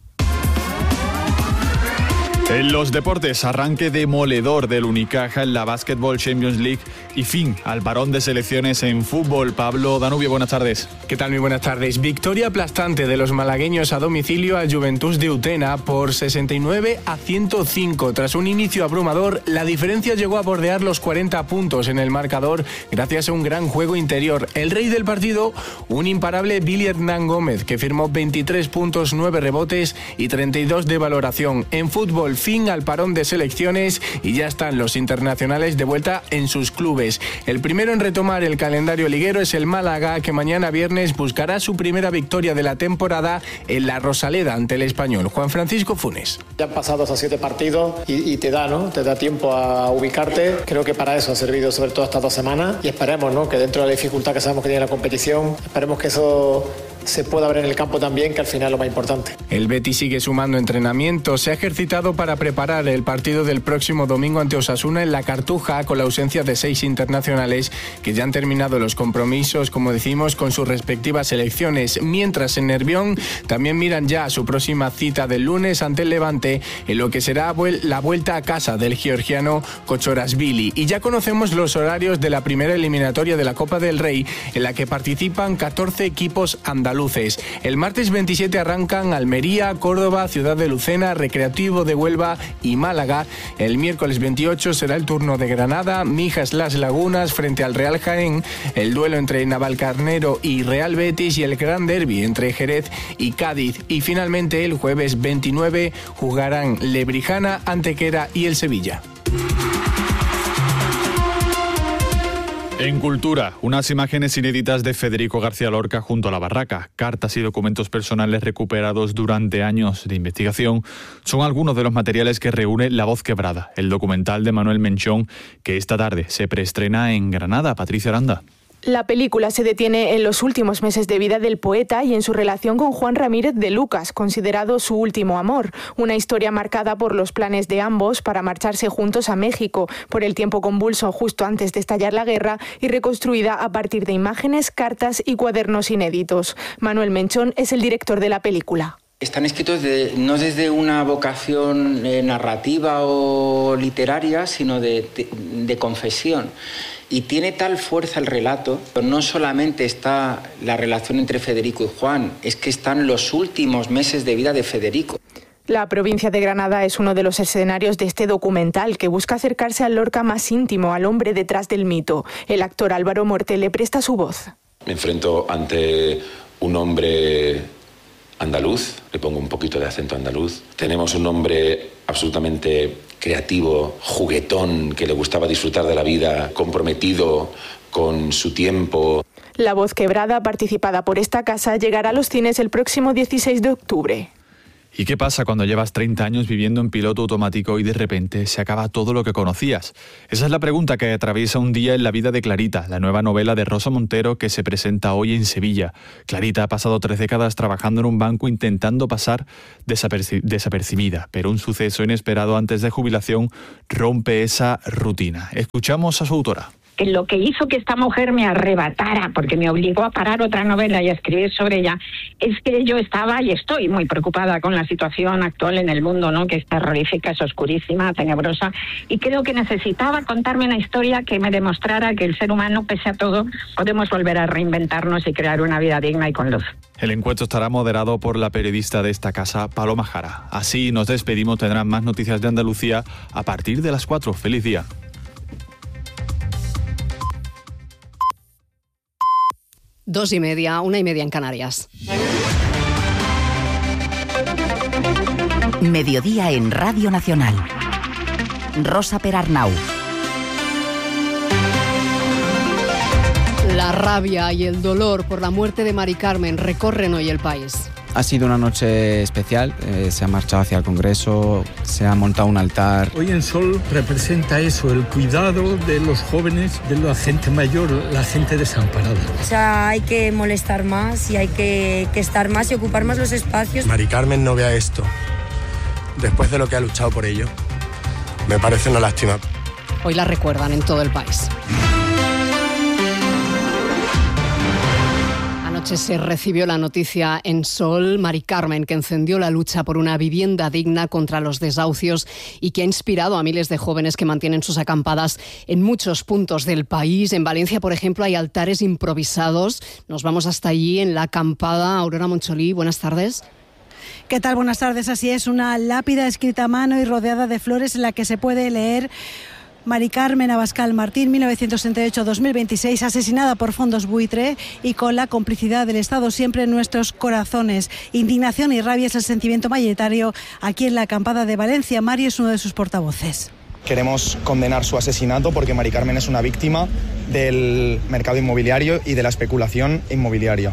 En los deportes, arranque demoledor del Unicaja en la Basketball Champions League y fin al parón de selecciones en fútbol. Pablo Danubio, buenas tardes. ¿Qué tal? Muy buenas tardes. Victoria aplastante de los malagueños a domicilio al Juventus de Utena por 69-105. Tras un inicio abrumador, la diferencia llegó a bordear los 40 puntos en el marcador gracias a un gran juego interior. El rey del partido, un imparable Billy Hernán Gómez, que firmó 23 puntos, 9 rebotes y 32 de valoración. En fútbol, fin al parón de selecciones y ya están los internacionales de vuelta en sus clubes. El primero en retomar el calendario liguero es el Málaga, que mañana viernes buscará su primera victoria de la temporada en la Rosaleda ante el Español. Juan Francisco Funes. Ya han pasado esos 7 partidos y te da, ¿no? Te da tiempo a ubicarte. Creo que para eso ha servido sobre todo estas 2 semanas y esperemos, ¿no? Que dentro de la dificultad que sabemos que tiene la competición, esperemos que eso se pueda ver en el campo también, que al final es lo más importante. El Betis sigue sumando entrenamiento. Se ha ejercitado para preparar el partido del próximo domingo ante Osasuna en la Cartuja, con la ausencia de 6 internacionales que ya han terminado los compromisos, como decimos, con sus respectivas selecciones. Mientras en Nervión también miran ya a su próxima cita del lunes ante el Levante, en lo que será la vuelta a casa del georgiano Kochorashvili. Y ya conocemos los horarios de la primera eliminatoria de la Copa del Rey, en la que participan 14 equipos andaluces. El martes 27 arrancan Almería, Córdoba, Ciudad de Lucena, Recreativo de Huelva y Málaga. El miércoles 28 será el turno de Granada, Mijas Las Lagunas frente al Real Jaén, el duelo entre Navalcarnero y Real Betis y el gran derbi entre Jerez y Cádiz. Y finalmente el jueves 29 jugarán Lebrijana, Antequera y el Sevilla. En Cultura, unas imágenes inéditas de Federico García Lorca junto a la barraca. Cartas y documentos personales recuperados durante años de investigación son algunos de los materiales que reúne La Voz Quebrada, el documental de Manuel Menchón, que esta tarde se preestrena en Granada. Patricia Aranda. La película se detiene en los últimos meses de vida del poeta y en su relación con Juan Ramírez de Lucas, considerado su último amor. Una historia marcada por los planes de ambos para marcharse juntos a México, por el tiempo convulso justo antes de estallar la guerra y reconstruida a partir de imágenes, cartas y cuadernos inéditos. Manuel Menchón es el director de la película. Están escritos no desde una vocación narrativa o literaria, sino de confesión. Y tiene tal fuerza el relato, no solamente está la relación entre Federico y Juan, es que están los últimos meses de vida de Federico. La provincia de Granada es uno de los escenarios de este documental que busca acercarse al Lorca más íntimo, al hombre detrás del mito. El actor Álvaro Morte le presta su voz. Me enfrento ante un hombre andaluz, le pongo un poquito de acento andaluz. Tenemos un hombre absolutamente creativo, juguetón, que le gustaba disfrutar de la vida, comprometido con su tiempo. La Voz Quebrada, participada por esta casa, llegará a los cines el próximo 16 de octubre. ¿Y qué pasa cuando llevas 30 años viviendo en piloto automático y de repente se acaba todo lo que conocías? Esa es la pregunta que atraviesa un día en la vida de Clarita, la nueva novela de Rosa Montero que se presenta hoy en Sevilla. Clarita ha pasado 3 décadas trabajando en un banco intentando pasar desapercibida, pero un suceso inesperado antes de jubilación rompe esa rutina. Escuchamos a su autora. Lo que hizo que esta mujer me arrebatara, porque me obligó a parar otra novela y a escribir sobre ella, es que yo estaba y estoy muy preocupada con la situación actual en el mundo, ¿no? Que es terrorífica, es oscurísima, tenebrosa, y creo que necesitaba contarme una historia que me demostrara que el ser humano, pese a todo, podemos volver a reinventarnos y crear una vida digna y con luz. El encuentro estará moderado por la periodista de esta casa, Paloma Jara. Así nos despedimos, tendrán más noticias de Andalucía a partir de las 4. ¡Feliz día! 2:30, 1:30 en Canarias. Mediodía en Radio Nacional. Rosa Perarnau. La rabia y el dolor por la muerte de Mari Carmen recorren hoy el país. Ha sido una noche especial, se ha marchado hacia el Congreso, se ha montado un altar. Hoy en Sol representa eso, el cuidado de los jóvenes, de la gente mayor, la gente desamparada. O sea, hay que molestar más y hay que estar más y ocupar más los espacios. Mari Carmen no vea esto, después de lo que ha luchado por ello. Me parece una lástima. Hoy la recuerdan en todo el país. Anoche se recibió la noticia en Sol, Mari Carmen, que encendió la lucha por una vivienda digna contra los desahucios y que ha inspirado a miles de jóvenes que mantienen sus acampadas en muchos puntos del país. En Valencia, por ejemplo, hay altares improvisados. Nos vamos hasta allí en la acampada. Aurora Moncholí, buenas tardes. ¿Qué tal? Buenas tardes. Así es, una lápida escrita a mano y rodeada de flores en la que se puede leer: Mari Carmen Abascal Martín, 1968-2026, asesinada por fondos buitre y con la complicidad del Estado siempre en nuestros corazones. Indignación y rabia es el sentimiento mayoritario aquí en la acampada de Valencia. Mario es uno de sus portavoces. Queremos condenar su asesinato porque Mari Carmen es una víctima del mercado inmobiliario y de la especulación inmobiliaria.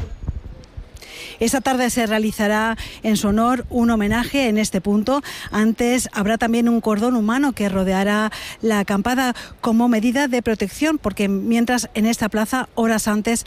Esta tarde se realizará en su honor un homenaje en este punto. Antes habrá también un cordón humano que rodeará la acampada como medida de protección, porque mientras en esta plaza, horas antes,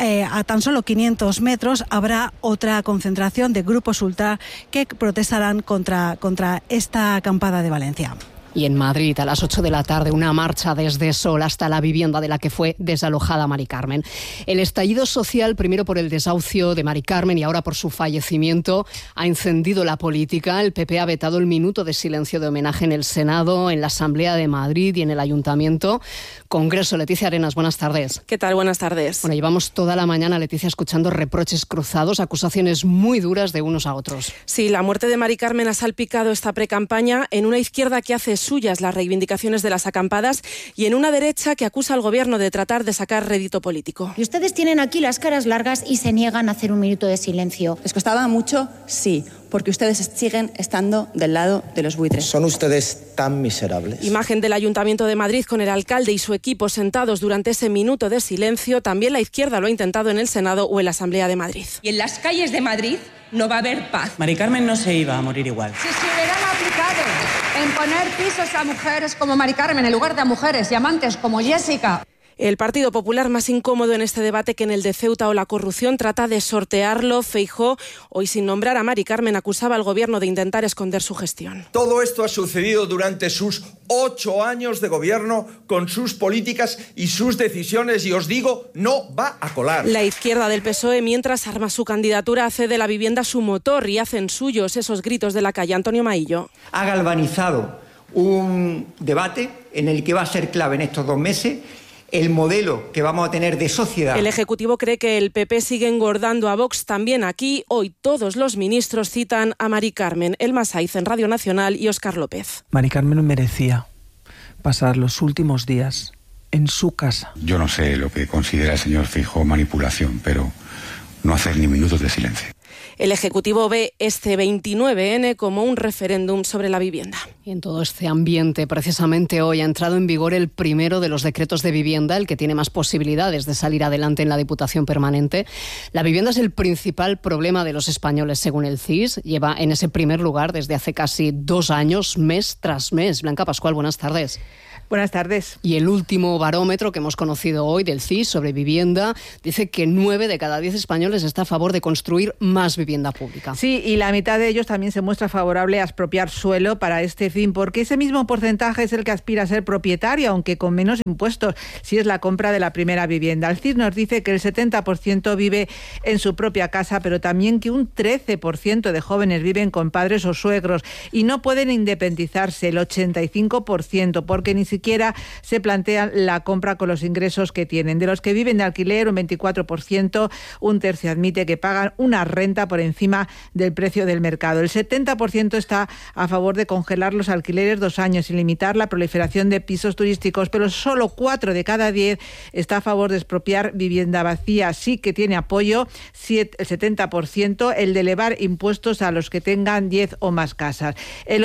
a tan solo 500 metros, habrá otra concentración de grupos ultra que protestarán contra esta acampada de Valencia. Y en Madrid, a las 8 de la tarde, una marcha desde Sol hasta la vivienda de la que fue desalojada Mari Carmen. El estallido social, primero por el desahucio de Mari Carmen y ahora por su fallecimiento, ha encendido la política. El PP ha vetado el minuto de silencio de homenaje en el Senado, en la Asamblea de Madrid y en el Ayuntamiento. Congreso, Leticia Arenas, buenas tardes. ¿Qué tal? Buenas tardes. Bueno, llevamos toda la mañana, Leticia, escuchando reproches cruzados, acusaciones muy duras de unos a otros. Sí, la muerte de Mari Carmen ha salpicado esta precampaña en una izquierda que hace suyas las reivindicaciones de las acampadas y en una derecha que acusa al gobierno de tratar de sacar rédito político. Y ustedes tienen aquí las caras largas y se niegan a hacer un minuto de silencio. ¿Les costaba mucho? Sí, porque ustedes siguen estando del lado de los buitres. ¿Son ustedes tan miserables? Imagen del Ayuntamiento de Madrid con el alcalde y su equipo sentados durante ese minuto de silencio. También la izquierda lo ha intentado en el Senado o en la Asamblea de Madrid. Y en las calles de Madrid no va a haber paz. Mari Carmen no se iba a morir igual. Si se hubieran aplicado en poner pisos a mujeres como Mari Carmen en lugar de a mujeres y amantes como Jessica. El Partido Popular, más incómodo en este debate que en el de Ceuta o la corrupción, trata de sortearlo. Feijóo, hoy sin nombrar a Mari Carmen, acusaba al gobierno de intentar esconder su gestión. Todo esto ha sucedido durante sus 8 años de gobierno, con sus políticas y sus decisiones, y os digo, no va a colar. La izquierda del PSOE, mientras arma su candidatura, hace de la vivienda su motor y hacen suyos esos gritos de la calle. Antonio Maillo. Ha galvanizado un debate en el que va a ser clave en estos 2 meses el modelo que vamos a tener de sociedad. El Ejecutivo cree que el PP sigue engordando a Vox también aquí. Hoy todos los ministros citan a Mari Carmen. Elma Saiz en Radio Nacional y Óscar López. Mari Carmen merecía pasar los últimos días en su casa. Yo no sé lo que considera el señor Feijóo manipulación, pero no hacer ni minutos de silencio. El Ejecutivo ve este 29N como un referéndum sobre la vivienda. Y en todo este ambiente, precisamente hoy ha entrado en vigor el primero de los decretos de vivienda, el que tiene más posibilidades de salir adelante en la Diputación Permanente. La vivienda es el principal problema de los españoles, según el CIS. Lleva en ese primer lugar desde hace casi 2 años, mes tras mes. Blanca Pascual, buenas tardes. Buenas tardes. Y el último barómetro que hemos conocido hoy del CIS sobre vivienda dice que 9 de cada 10 españoles está a favor de construir más vivienda pública. Sí, y la mitad de ellos también se muestra favorable a expropiar suelo para este fin, porque ese mismo porcentaje es el que aspira a ser propietario, aunque con menos impuestos, si es la compra de la primera vivienda. El CIS nos dice que el 70% vive en su propia casa, pero también que un 13% de jóvenes viven con padres o suegros y no pueden independizarse, el 85%, porque ni siquiera se plantean la compra con los ingresos que tienen. De los que viven de alquiler, un 24%, un tercio admite que pagan una renta por encima del precio del mercado. El 70% está a favor de congelar los alquileres 2 años y limitar la proliferación de pisos turísticos, pero solo 4 de cada 10 está a favor de expropiar vivienda vacía. Sí que tiene apoyo el 70%, el de elevar impuestos a los que tengan 10 o más casas. El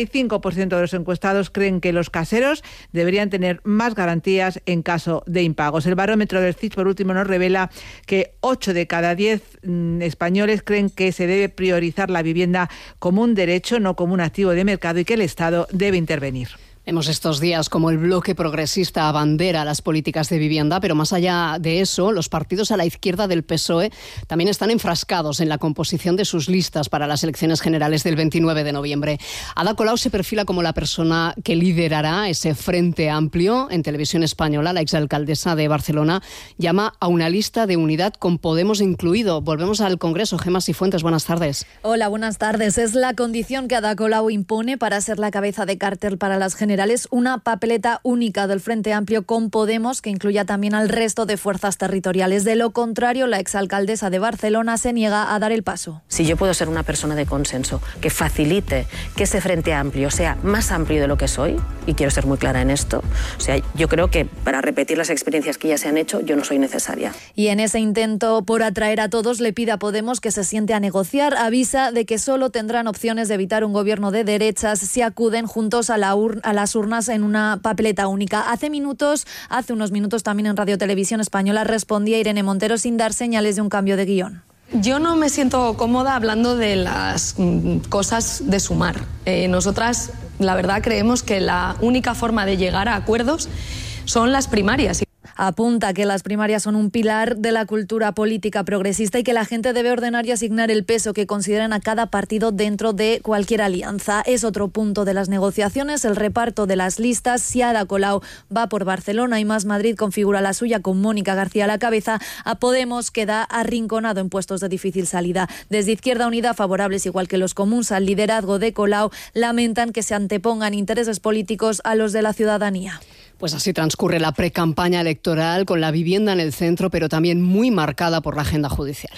85% de los encuestados creen que los caseros deberían tener más garantías en caso de impagos. El barómetro del CIS, por último, nos revela que 8 de cada 10 españoles creen que se debe priorizar la vivienda como un derecho, no como un activo de mercado, y que el Estado debe intervenir. Vemos estos días como el bloque progresista abandera las políticas de vivienda, pero más allá de eso, los partidos a la izquierda del PSOE también están enfrascados en la composición de sus listas para las elecciones generales del 29 de noviembre. Ada Colau se perfila como la persona que liderará ese frente amplio. En Televisión Española, la exalcaldesa de Barcelona llama a una lista de unidad con Podemos incluido. Volvemos al Congreso. Gemma Sifuentes, buenas tardes. Hola, buenas tardes. Es la condición que Ada Colau impone para ser la cabeza de cartel para las generales, una papeleta única del Frente Amplio con Podemos que incluya también al resto de fuerzas territoriales. De lo contrario, la exalcaldesa de Barcelona se niega a dar el paso. Si yo puedo ser una persona de consenso que facilite que ese Frente Amplio sea más amplio de lo que soy, y quiero ser muy clara en esto, o sea, yo creo que para repetir las experiencias que ya se han hecho, yo no soy necesaria. Y en ese intento por atraer a todos, le pide a Podemos que se siente a negociar. Avisa de que solo tendrán opciones de evitar un gobierno de derechas si acuden juntos a las urnas en una papeleta única. Hace unos minutos también en Radio Televisión Española respondía Irene Montero sin dar señales de un cambio de guión. Yo no me siento cómoda hablando de las cosas de sumar. Nosotras, la verdad, creemos que la única forma de llegar a acuerdos son las primarias. Apunta que las primarias son un pilar de la cultura política progresista y que la gente debe ordenar y asignar el peso que consideran a cada partido dentro de cualquier alianza. Es otro punto de las negociaciones, el reparto de las listas. Si Ada Colau va por Barcelona y Más Madrid configura la suya con Mónica García a la cabeza, a Podemos queda arrinconado en puestos de difícil salida. Desde Izquierda Unida, favorables igual que los comuns al liderazgo de Colau, lamentan que se antepongan intereses políticos a los de la ciudadanía. Pues así transcurre la precampaña electoral, con la vivienda en el centro, pero también muy marcada por la agenda judicial.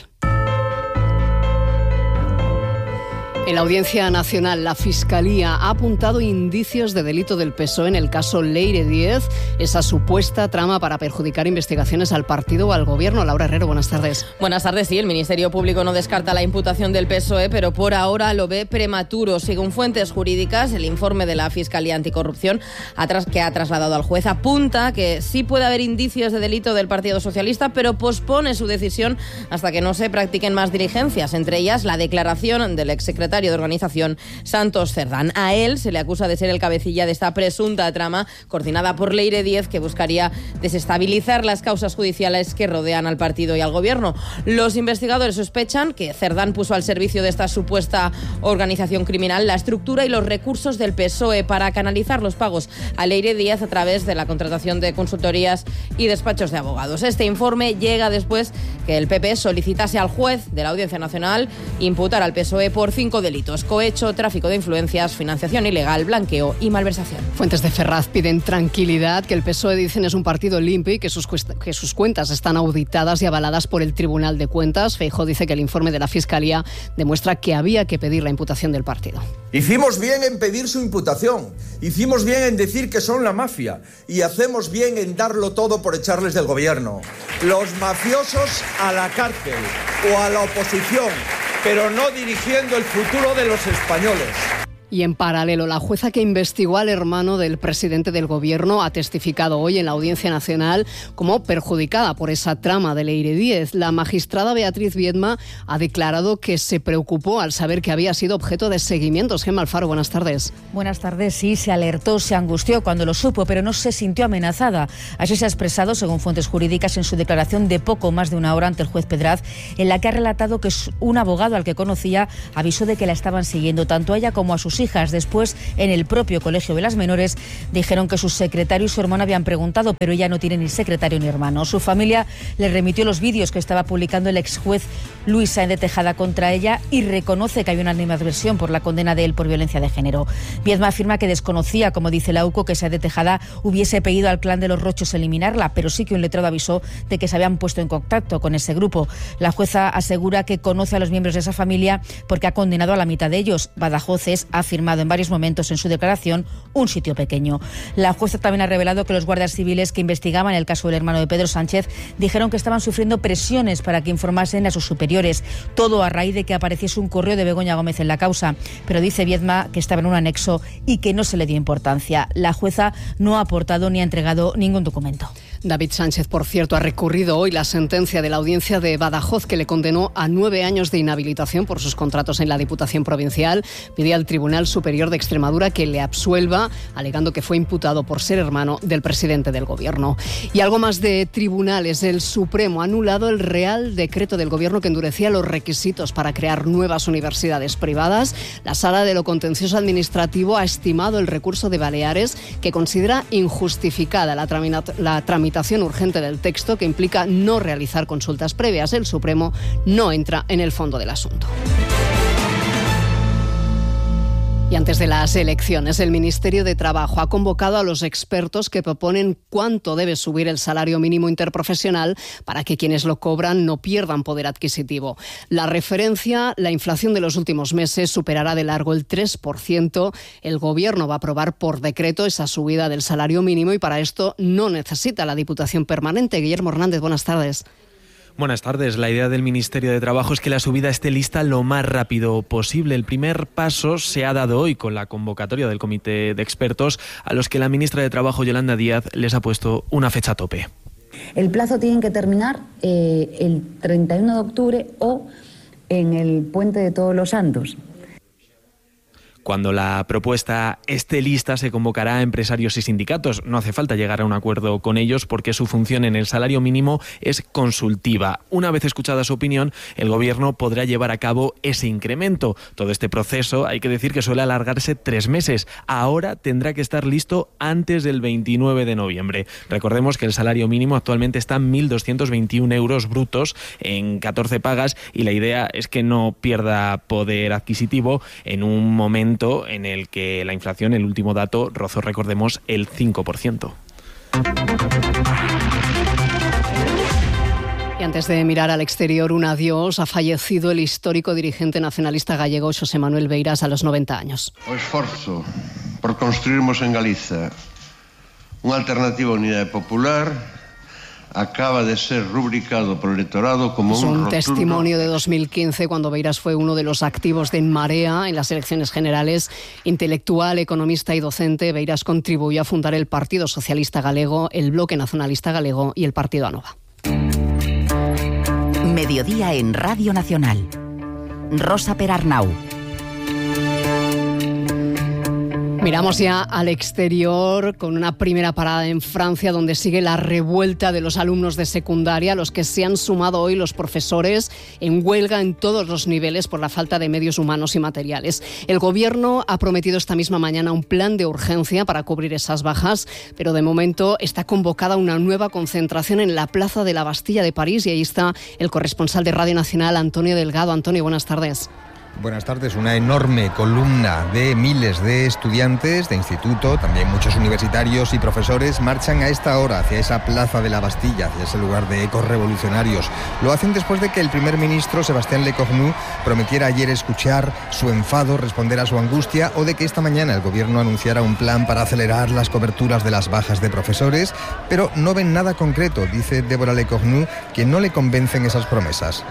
En la Audiencia Nacional, la Fiscalía ha apuntado indicios de delito del PSOE en el caso Leire Díez, esa supuesta trama para perjudicar investigaciones al partido o al Gobierno. Laura Herrero, buenas tardes. Buenas tardes. Sí, el Ministerio Público no descarta la imputación del PSOE, pero por ahora lo ve prematuro. Según fuentes jurídicas, el informe de la Fiscalía Anticorrupción que ha trasladado al juez apunta que sí puede haber indicios de delito del Partido Socialista, pero pospone su decisión hasta que no se practiquen más diligencias, entre ellas la declaración del exsecretario de organización Santos Cerdán. A él se le acusa de ser el cabecilla de esta presunta trama coordinada por Leire Díez, que buscaría desestabilizar las causas judiciales que rodean al partido y al Gobierno. Los investigadores sospechan que Cerdán puso al servicio de esta supuesta organización criminal la estructura y los recursos del PSOE para canalizar los pagos a Leire Díez a través de la contratación de consultorías y despachos de abogados. Este informe llega después que el PP solicitase al juez de la Audiencia Nacional imputar al PSOE por 5 delitos: cohecho, tráfico de influencias, financiación ilegal, blanqueo y malversación. Fuentes de Ferraz piden tranquilidad, que el PSOE, dicen, es un partido limpio y que sus cuentas están auditadas y avaladas por el Tribunal de Cuentas. Feijóo dice que el informe de la Fiscalía demuestra que había que pedir la imputación del partido. Hicimos bien en pedir su imputación, hicimos bien en decir que son la mafia y hacemos bien en darlo todo por echarles del Gobierno. Los mafiosos a la cárcel o a la oposición pero no dirigiendo el futuro de los españoles. Y en paralelo, la jueza que investigó al hermano del presidente del Gobierno ha testificado hoy en la Audiencia Nacional como perjudicada por esa trama de Leire Díez. La magistrada Beatriz Viedma ha declarado que se preocupó al saber que había sido objeto de seguimientos. Gemma Alfaro, buenas tardes. Buenas tardes. Sí, se alertó, se angustió cuando lo supo, pero no se sintió amenazada. Así se ha expresado, según fuentes jurídicas, en su declaración de poco más de una hora ante el juez Pedraz, en la que ha relatado que un abogado al que conocía avisó de que la estaban siguiendo tanto a ella como a sus hijas. Después, en el propio colegio de las menores, dijeron que su secretario y su hermano habían preguntado, pero ella no tiene ni secretario ni hermano. Su familia le remitió los vídeos que estaba publicando el ex juez Luis Sáenz de Tejada contra ella y reconoce que hay una animadversión por la condena de él por violencia de género. Viedma afirma que desconocía, como dice la UCO, que Sáenz de Tejada hubiese pedido al clan de los Rochos eliminarla, pero sí que un letrado avisó de que se habían puesto en contacto con ese grupo. La jueza asegura que conoce a los miembros de esa familia porque ha condenado a la mitad de ellos. Badajoz ha afirmado en varios momentos en su declaración un sitio pequeño. La jueza también ha revelado que los guardias civiles que investigaban el caso del hermano de Pedro Sánchez dijeron que estaban sufriendo presiones para que informasen a sus superiores, todo a raíz de que apareciese un correo de Begoña Gómez en la causa, pero dice Viedma que estaba en un anexo y que no se le dio importancia. La jueza no ha aportado ni ha entregado ningún documento. David Sánchez, por cierto, ha recurrido hoy la sentencia de la audiencia de Badajoz que le condenó a 9 años de inhabilitación por sus contratos en la Diputación Provincial. Pide al Tribunal Superior de Extremadura que le absuelva, alegando que fue imputado por ser hermano del presidente del Gobierno. Y algo más de tribunales. El Supremo ha anulado el Real Decreto del Gobierno que endurecía los requisitos para crear nuevas universidades privadas. La Sala de lo Contencioso Administrativo ha estimado el recurso de Baleares, que considera injustificada la tramitación urgente del texto, que implica no realizar consultas previas. El Supremo no entra en el fondo del asunto. Y antes de las elecciones, el Ministerio de Trabajo ha convocado a los expertos que proponen cuánto debe subir el salario mínimo interprofesional para que quienes lo cobran no pierdan poder adquisitivo. La referencia, la inflación de los últimos meses, superará de largo el 3%. El Gobierno va a aprobar por decreto esa subida del salario mínimo y para esto no necesita la Diputación Permanente. Guillermo Hernández, buenas tardes. Buenas tardes. La idea del Ministerio de Trabajo es que la subida esté lista lo más rápido posible. El primer paso se ha dado hoy con la convocatoria del Comité de Expertos, a los que la ministra de Trabajo, Yolanda Díaz, les ha puesto una fecha tope. El plazo tiene que terminar el 31 de octubre o en el Puente de Todos los Santos. Cuando la propuesta esté lista, se convocará a empresarios y sindicatos. No hace falta llegar a un acuerdo con ellos porque su función en el salario mínimo es consultiva. Una vez escuchada su opinión, el Gobierno podrá llevar a cabo ese incremento. Todo este proceso, hay que decir que suele alargarse 3 meses. Ahora tendrá que estar listo antes del 29 de noviembre. Recordemos que el salario mínimo actualmente está en 1.221 euros brutos en 14 pagas y la idea es que no pierda poder adquisitivo en un momento en el que la inflación, el último dato, rozó, recordemos, el 5%. Y antes de mirar al exterior, un adiós. Ha fallecido el histórico dirigente nacionalista gallego Xosé Manuel Beiras a los 90 años. O esforzo por construirmos en Galiza unha alternativa unidade popular acaba de ser rubricado por el electorado como un testimonio de 2015, cuando Beiras fue uno de los activos de En Marea en las elecciones generales. Intelectual, economista y docente, Beiras contribuyó a fundar el Partido Socialista Galego, el Bloque Nacionalista Galego y el Partido Anova. Mediodía en Radio Nacional. Rosa Perarnau. Miramos ya al exterior con una primera parada en Francia, donde sigue la revuelta de los alumnos de secundaria, a los que se han sumado hoy los profesores en huelga en todos los niveles por la falta de medios humanos y materiales. El Gobierno ha prometido esta misma mañana un plan de urgencia para cubrir esas bajas, pero de momento está convocada una nueva concentración en la Plaza de la Bastilla de París y ahí está el corresponsal de Radio Nacional, Antonio Delgado. Antonio, buenas tardes. Buenas tardes. Una enorme columna de miles de estudiantes de instituto, también muchos universitarios y profesores, marchan a esta hora hacia esa Plaza de la Bastilla, hacia ese lugar de ecos revolucionarios. Lo hacen después de que el primer ministro, Sébastien Lecornu, prometiera ayer escuchar su enfado, responder a su angustia, o de que esta mañana el Gobierno anunciara un plan para acelerar las coberturas de las bajas de profesores, pero no ven nada concreto, dice Débora Lecornu, que no le convencen esas promesas.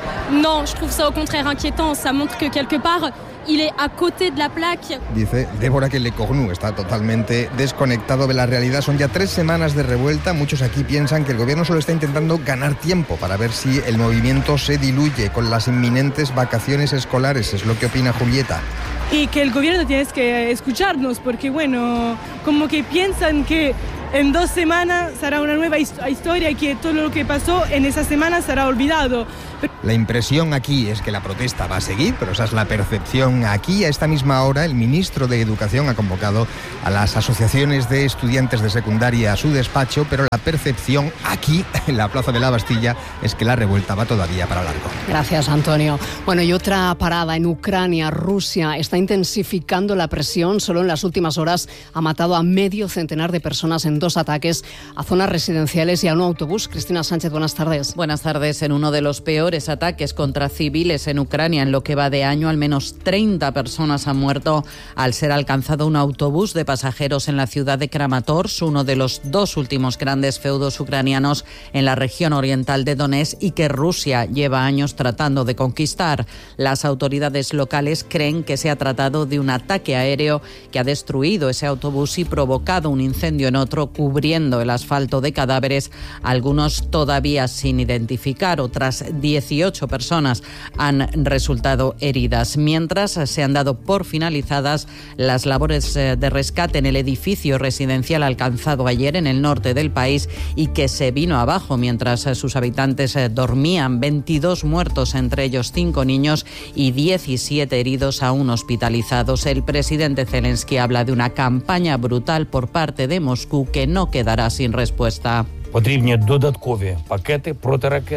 Non, je trouve ça au contraire inquiétant. Ça montre que quelque part, il est à côté de la plaque. Dice Débora que Le Cornu está totalmente desconectado de la realidad. Son ya 3 semanas de revuelta. Muchos aquí piensan que el gobierno solo está intentando ganar tiempo para ver si el movimiento se diluye con las inminentes vacaciones escolares. Es lo que opina Julieta. Y que el gobierno tiene que escucharnos, porque bueno, como que piensan que en 2 semanas será una nueva historia y que todo lo que pasó en esa semana será olvidado. La impresión aquí es que la protesta va a seguir, pero esa es la percepción aquí. A esta misma hora, el ministro de Educación ha convocado a las asociaciones de estudiantes de secundaria a su despacho, pero la percepción aquí, en la Plaza de la Bastilla, es que la revuelta va todavía para largo. Gracias, Antonio. Bueno, y otra parada en Ucrania. Rusia está intensificando la presión. Solo en las últimas horas ha matado a medio centenar de personas en 2 ataques a zonas residenciales y a un autobús. Cristina Sánchez, buenas tardes. Buenas tardes. En uno de los peores ataques contra civiles en Ucrania en lo que va de año, al menos 30 personas han muerto al ser alcanzado un autobús de pasajeros en la ciudad de Kramatorsk, uno de los 2 últimos grandes feudos ucranianos en la región oriental de Donetsk y que Rusia lleva años tratando de conquistar. Las autoridades locales creen que se ha tratado de un ataque aéreo que ha destruido ese autobús y provocado un incendio en otro, cubriendo el asfalto de cadáveres, algunos todavía sin identificar. Otras 18 personas han resultado heridas. Mientras se han dado por finalizadas las labores de rescate en el edificio residencial alcanzado ayer en el norte del país y que se vino abajo mientras sus habitantes dormían. 22 muertos, entre ellos 5 niños y 17 heridos aún hospitalizados. El presidente Zelensky habla de una campaña brutal por parte de Moscú que no quedará sin respuesta. Потрібні додаткові пакети протиракет.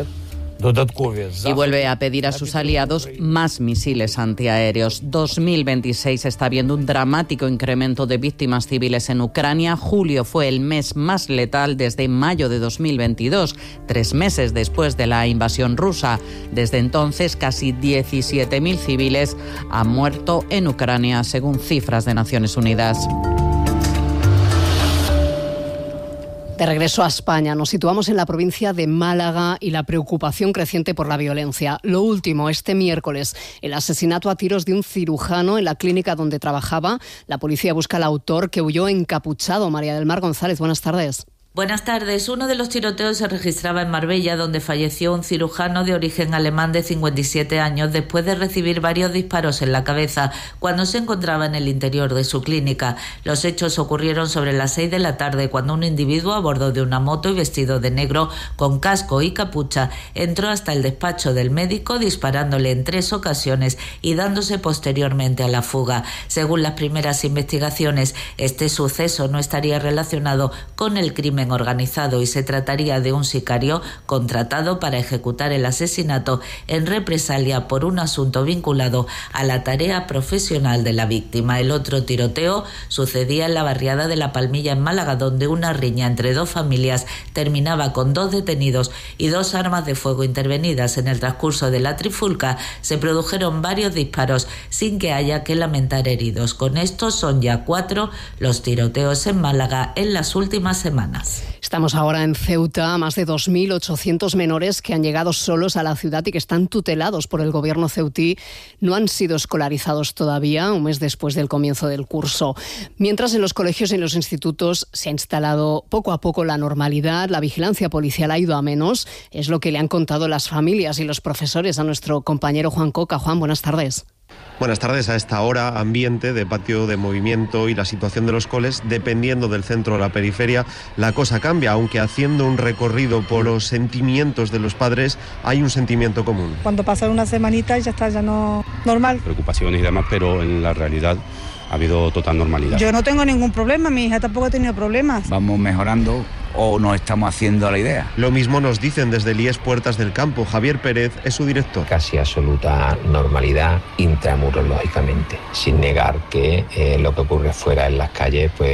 Y vuelve a pedir a sus aliados más misiles antiaéreos. 2026 está viendo un dramático incremento de víctimas civiles en Ucrania. Julio fue el mes más letal desde mayo de 2022, 3 meses después de la invasión rusa. Desde entonces, casi 17.000 civiles han muerto en Ucrania, según cifras de Naciones Unidas. De regreso a España, nos situamos en la provincia de Málaga y la preocupación creciente por la violencia. Lo último, este miércoles, el asesinato a tiros de un cirujano en la clínica donde trabajaba. La policía busca al autor que huyó encapuchado. María del Mar González, buenas tardes. Buenas tardes. Uno de los tiroteos se registraba en Marbella, donde falleció un cirujano de origen alemán de 57 años después de recibir varios disparos en la cabeza cuando se encontraba en el interior de su clínica. Los hechos ocurrieron sobre las 6 de la tarde cuando un individuo a bordo de una moto y vestido de negro con casco y capucha entró hasta el despacho del médico disparándole en 3 ocasiones y dándose posteriormente a la fuga. Según las primeras investigaciones, este suceso no estaría relacionado con el crimen organizado y se trataría de un sicario contratado para ejecutar el asesinato en represalia por un asunto vinculado a la tarea profesional de la víctima. El otro tiroteo sucedía en la barriada de La Palmilla en Málaga, donde una riña entre 2 familias terminaba con 2 detenidos y 2 armas de fuego intervenidas. En el transcurso de la trifulca se produjeron varios disparos sin que haya que lamentar heridos. Con esto son ya 4 los tiroteos en Málaga en las últimas semanas. Estamos ahora en Ceuta, más de 2.800 menores que han llegado solos a la ciudad y que están tutelados por el gobierno ceutí no han sido escolarizados todavía, un mes después del comienzo del curso. Mientras en los colegios y en los institutos se ha instalado poco a poco la normalidad, la vigilancia policial ha ido a menos, es lo que le han contado las familias y los profesores a nuestro compañero Juan Coca. Juan, buenas tardes. Buenas tardes. A esta hora, ambiente de patio de movimiento y la situación de los coles, dependiendo del centro o la periferia, la cosa cambia, aunque haciendo un recorrido por los sentimientos de los padres hay un sentimiento común. Cuando pasan una semanita ya está, ya no normal. Preocupaciones y demás, pero en la realidad ha habido total normalidad. Yo no tengo ningún problema, mi hija tampoco ha tenido problemas. Vamos mejorando o nos estamos haciendo a la idea. Lo mismo nos dicen desde el IES Puertas del Campo. Javier Pérez es su director. Casi absoluta normalidad intramuros, lógicamente, sin negar que lo que ocurre fuera en las calles pues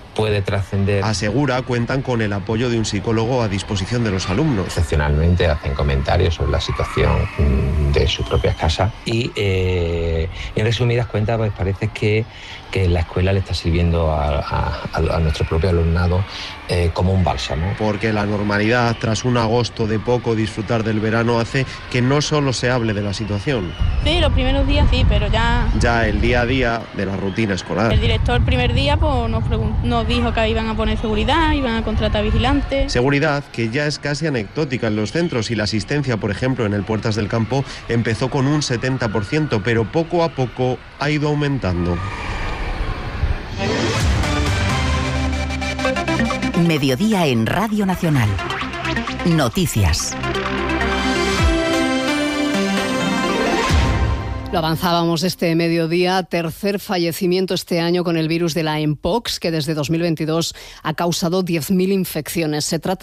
puede trascender. Asegura, cuentan con el apoyo de un psicólogo a disposición de los alumnos. Excepcionalmente hacen comentarios sobre la situación de sus propias casas y en resumidas cuentas pues parece que la escuela le está sirviendo a nuestro propio alumnado como un bálsamo. Porque la normalidad, tras un agosto de poco disfrutar del verano, hace que no solo se hable de la situación. Sí, los primeros días sí, pero ya el día a día de la rutina escolar. El director el primer día pues, nos dijo que iban a poner seguridad, iban a contratar vigilantes. Seguridad que ya es casi anecdótica en los centros y la asistencia, por ejemplo, en el Puertas del Campo empezó con un 70%, pero poco a poco ha ido aumentando. Mediodía en Radio Nacional. Noticias. Lo avanzábamos este mediodía, tercer fallecimiento este año con el virus de la Mpox, que desde 2022 ha causado 10.000 infecciones. Se trata